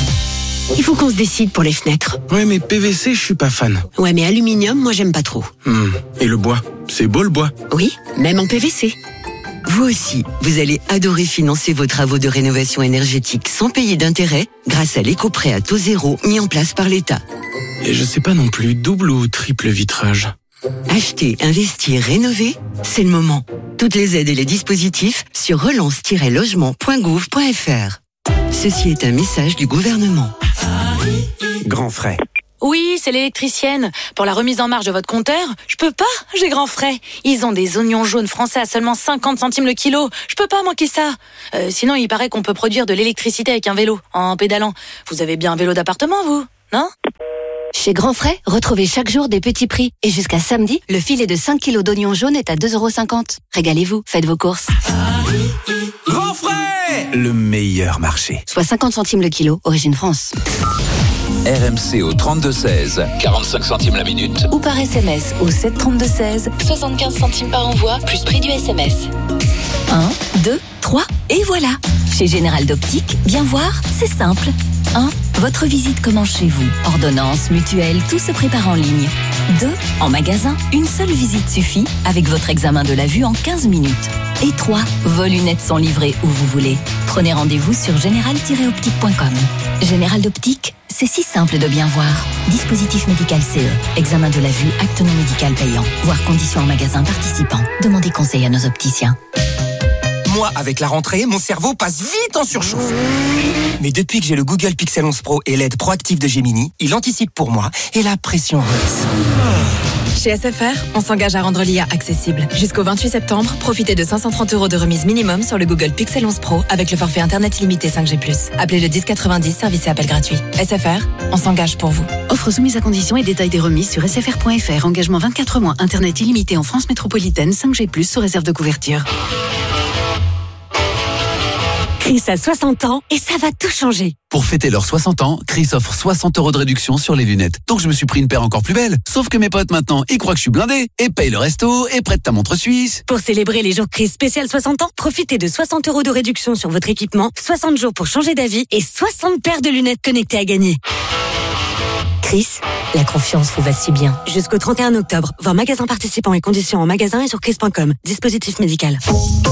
Il faut qu'on se décide pour les fenêtres. Ouais, mais P V C, je suis pas fan. Ouais, mais aluminium, moi j'aime pas trop. Hum. Et le bois, c'est beau le bois. Oui, même en P V C. Vous aussi, vous allez adorer financer vos travaux de rénovation énergétique sans payer d'intérêt grâce à l'éco-prêt à taux zéro mis en place par l'État. Et je sais pas non plus, double ou triple vitrage. Acheter, investir, rénover, c'est le moment. Toutes les aides et les dispositifs sur relance tiret logement point gouv point f r. Ceci est un message du gouvernement. Grand frais. Oui, c'est l'électricienne. Pour la remise en marge de votre compteur, je peux pas, j'ai grand frais. Ils ont des oignons jaunes français à seulement cinquante centimes le kilo. Je peux pas manquer ça. Euh, sinon, il paraît qu'on peut produire de l'électricité avec un vélo, en pédalant. Vous avez bien un vélo d'appartement, vous, non ? Chez Grand Frais, retrouvez chaque jour des petits prix. Et jusqu'à samedi, le filet de cinq kilos d'oignons jaunes est à deux euros cinquante. Régalez-vous, faites vos courses. Grand Frais, le meilleur marché. Soit cinquante centimes le kilo, origine France. R M C au trente-deux seize, quarante-cinq centimes la minute. Ou par S M S au sept trente-deux seize, soixante-quinze centimes par envoi, plus prix du S M S. un, deux, trois, et voilà. Chez Général d'Optique, bien voir, c'est simple. un. Votre visite commence chez vous. Ordonnance, mutuelle, tout se prépare en ligne. deux. En magasin, une seule visite suffit avec votre examen de la vue en quinze minutes. Et trois. Vos lunettes sont livrées où vous voulez. Prenez rendez-vous sur général tiret optique point com. Général d'Optique, c'est si simple de bien voir. Dispositif médical C E. Examen de la vue, acte non médical payant. Voir conditions en magasin participant. Demandez conseil à nos opticiens. Moi, avec la rentrée, mon cerveau passe vite en surchauffe. Mais depuis que j'ai le Google Pixel onze Pro et l'aide proactive de Gemini, il anticipe pour moi et la pression redescend. Chez S F R, on s'engage à rendre l'I A accessible. Jusqu'au vingt-huit septembre, profitez de cinq cent trente euros de remise minimum sur le Google Pixel onze Pro avec le forfait Internet illimité cinq G plus. Appelez le dix quatre-vingt-dix, service et appel gratuit. S F R, on s'engage pour vous. Offre soumise à conditions et détails des remises sur s f r point f r. Engagement vingt-quatre mois, Internet illimité en France métropolitaine, cinq G plus, sous réserve de couverture. Chris a soixante ans et ça va tout changer. Pour fêter leurs soixante ans, Chris offre soixante euros de réduction sur les lunettes. Donc je me suis pris une paire encore plus belle. Sauf que mes potes maintenant, ils croient que je suis blindé et payent le resto et prêtent ta montre suisse. Pour célébrer les jours Chris spécial soixante ans, profitez de soixante euros de réduction sur votre équipement, soixante jours pour changer d'avis et soixante paires de lunettes connectées à gagner. Chris, la confiance vous va si bien. Jusqu'au trente et un octobre, voir magasin participants et conditions en magasin et sur chris point com. Dispositif médical.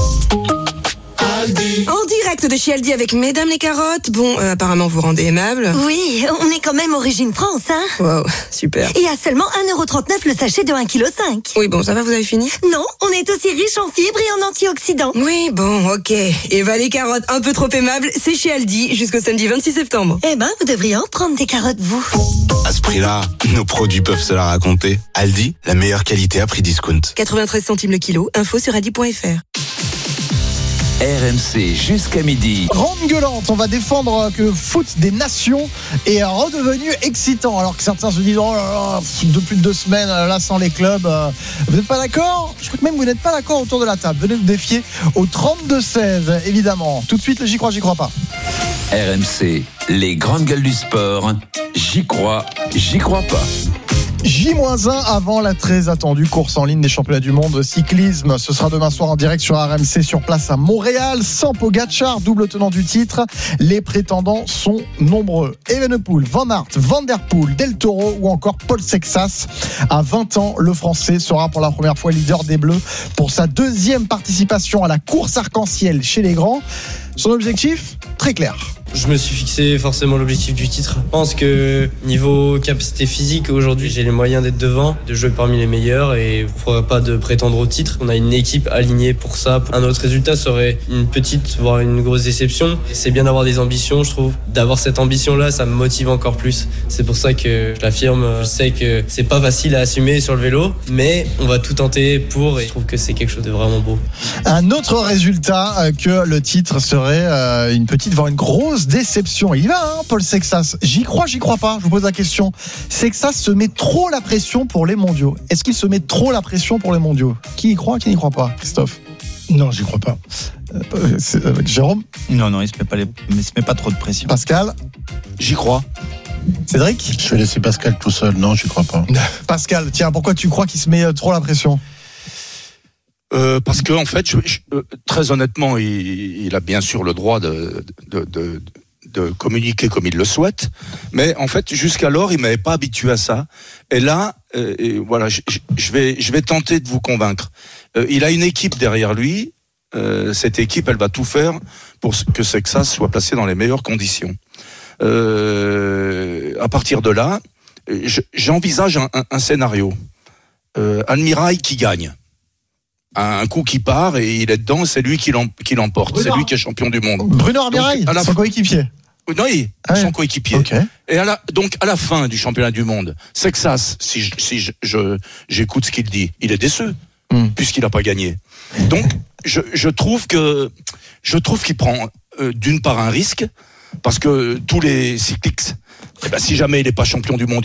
En direct de chez Aldi avec Mesdames les carottes. Bon, euh, apparemment vous rendez aimable. Oui, on est quand même origine France, hein. Wow, super. Et à seulement un euro trente-neuf le sachet de un virgule cinq kilos. Oui, bon, ça va, vous avez fini? Non, on est aussi riche en fibres et en antioxydants. Oui, bon, ok. Et bah les carottes un peu trop aimables, c'est chez Aldi jusqu'au samedi vingt-six septembre. Eh ben, vous devriez en prendre des carottes, vous. À ce prix-là, nos produits peuvent se la raconter. Aldi, la meilleure qualité à prix discount. quatre-vingt-treize centimes le kilo, info sur aldi point f r. R M C jusqu'à midi. Grande gueulante, on va défendre que le foot des nations est redevenu excitant. Alors que certains se disent, oh là là, depuis deux semaines, là sans les clubs, vous n'êtes pas d'accord? Je crois que même vous n'êtes pas d'accord autour de la table. Venez nous défier au trente-deux seize, évidemment. Tout de suite, le J'y crois, j'y crois pas. R M C, les grandes gueules du sport. J'y crois, j'y crois pas. J un avant la très attendue course en ligne des championnats du monde de cyclisme. Ce sera demain soir en direct sur R M C sur place à Montréal. Sans Pogacar, double tenant du titre. Les prétendants sont nombreux. Evenepoel, Van Aert, Van Der Poel, Del Toro ou encore Paul Sexas. À vingt ans, le Français sera pour la première fois leader des Bleus pour sa deuxième participation à la course arc-en-ciel chez les grands. Son objectif, très clair. Je me suis fixé forcément l'objectif du titre. Je pense que niveau capacité physique, aujourd'hui, j'ai les moyens d'être devant, de jouer parmi les meilleurs et il ne faudra pas de prétendre au titre. On a une équipe alignée pour ça. Un autre résultat serait une petite, voire une grosse déception. C'est bien d'avoir des ambitions, je trouve. D'avoir cette ambition-là, ça me motive encore plus. C'est pour ça que je l'affirme. Je sais que c'est pas facile à assumer sur le vélo, mais on va tout tenter pour et je trouve que c'est quelque chose de vraiment beau. Un autre résultat que le titre serait une petite, voire une grosse grosse déception. Il y va, hein, Paul Sexas. J'y crois, j'y crois pas. Je vous pose la question. Sexas se met trop la pression pour les mondiaux. Est-ce qu'il se met trop la pression pour les mondiaux? Qui y croit, qui n'y croit pas, Christophe? Non, j'y crois pas. Euh, c'est, euh, Jérôme? Non, non, il se met pas, les... il se met pas trop de pression. Pascal? J'y crois. Cédric? Je vais laisser Pascal tout seul. Non, j'y crois pas. Pascal, tiens, pourquoi tu crois qu'il se met trop la pression? Euh, parce que en fait, je, je, très honnêtement, il, il a bien sûr le droit de, de, de, de communiquer comme il le souhaite, mais en fait, jusqu'alors, il m'avait pas habitué à ça. Et là, euh, et voilà, je, je vais, je vais tenter de vous convaincre. Euh, il a une équipe derrière lui. Euh, cette équipe, elle va tout faire pour que Sexas soit placé dans les meilleures conditions. Euh, à partir de là, je, j'envisage un, un, un scénario. Euh, Almirail qui gagne. Un coup qui part et il est dedans, c'est lui qui, l'em, qui l'emporte. Bruno. C'est lui qui est champion du monde. Bruno Almirail, son fin... coéquipier. Non, oui, ah son ouais. coéquipier. Okay. Et à la, donc, à la fin du championnat du monde, Sexas, si, je, si je, je, j'écoute ce qu'il dit, il est déçu, mm. puisqu'il n'a pas gagné. Donc, je, je trouve que, je trouve qu'il prend, euh, d'une part, un risque, parce que tous les cyclistes, eh ben, si jamais il n'est pas champion du monde,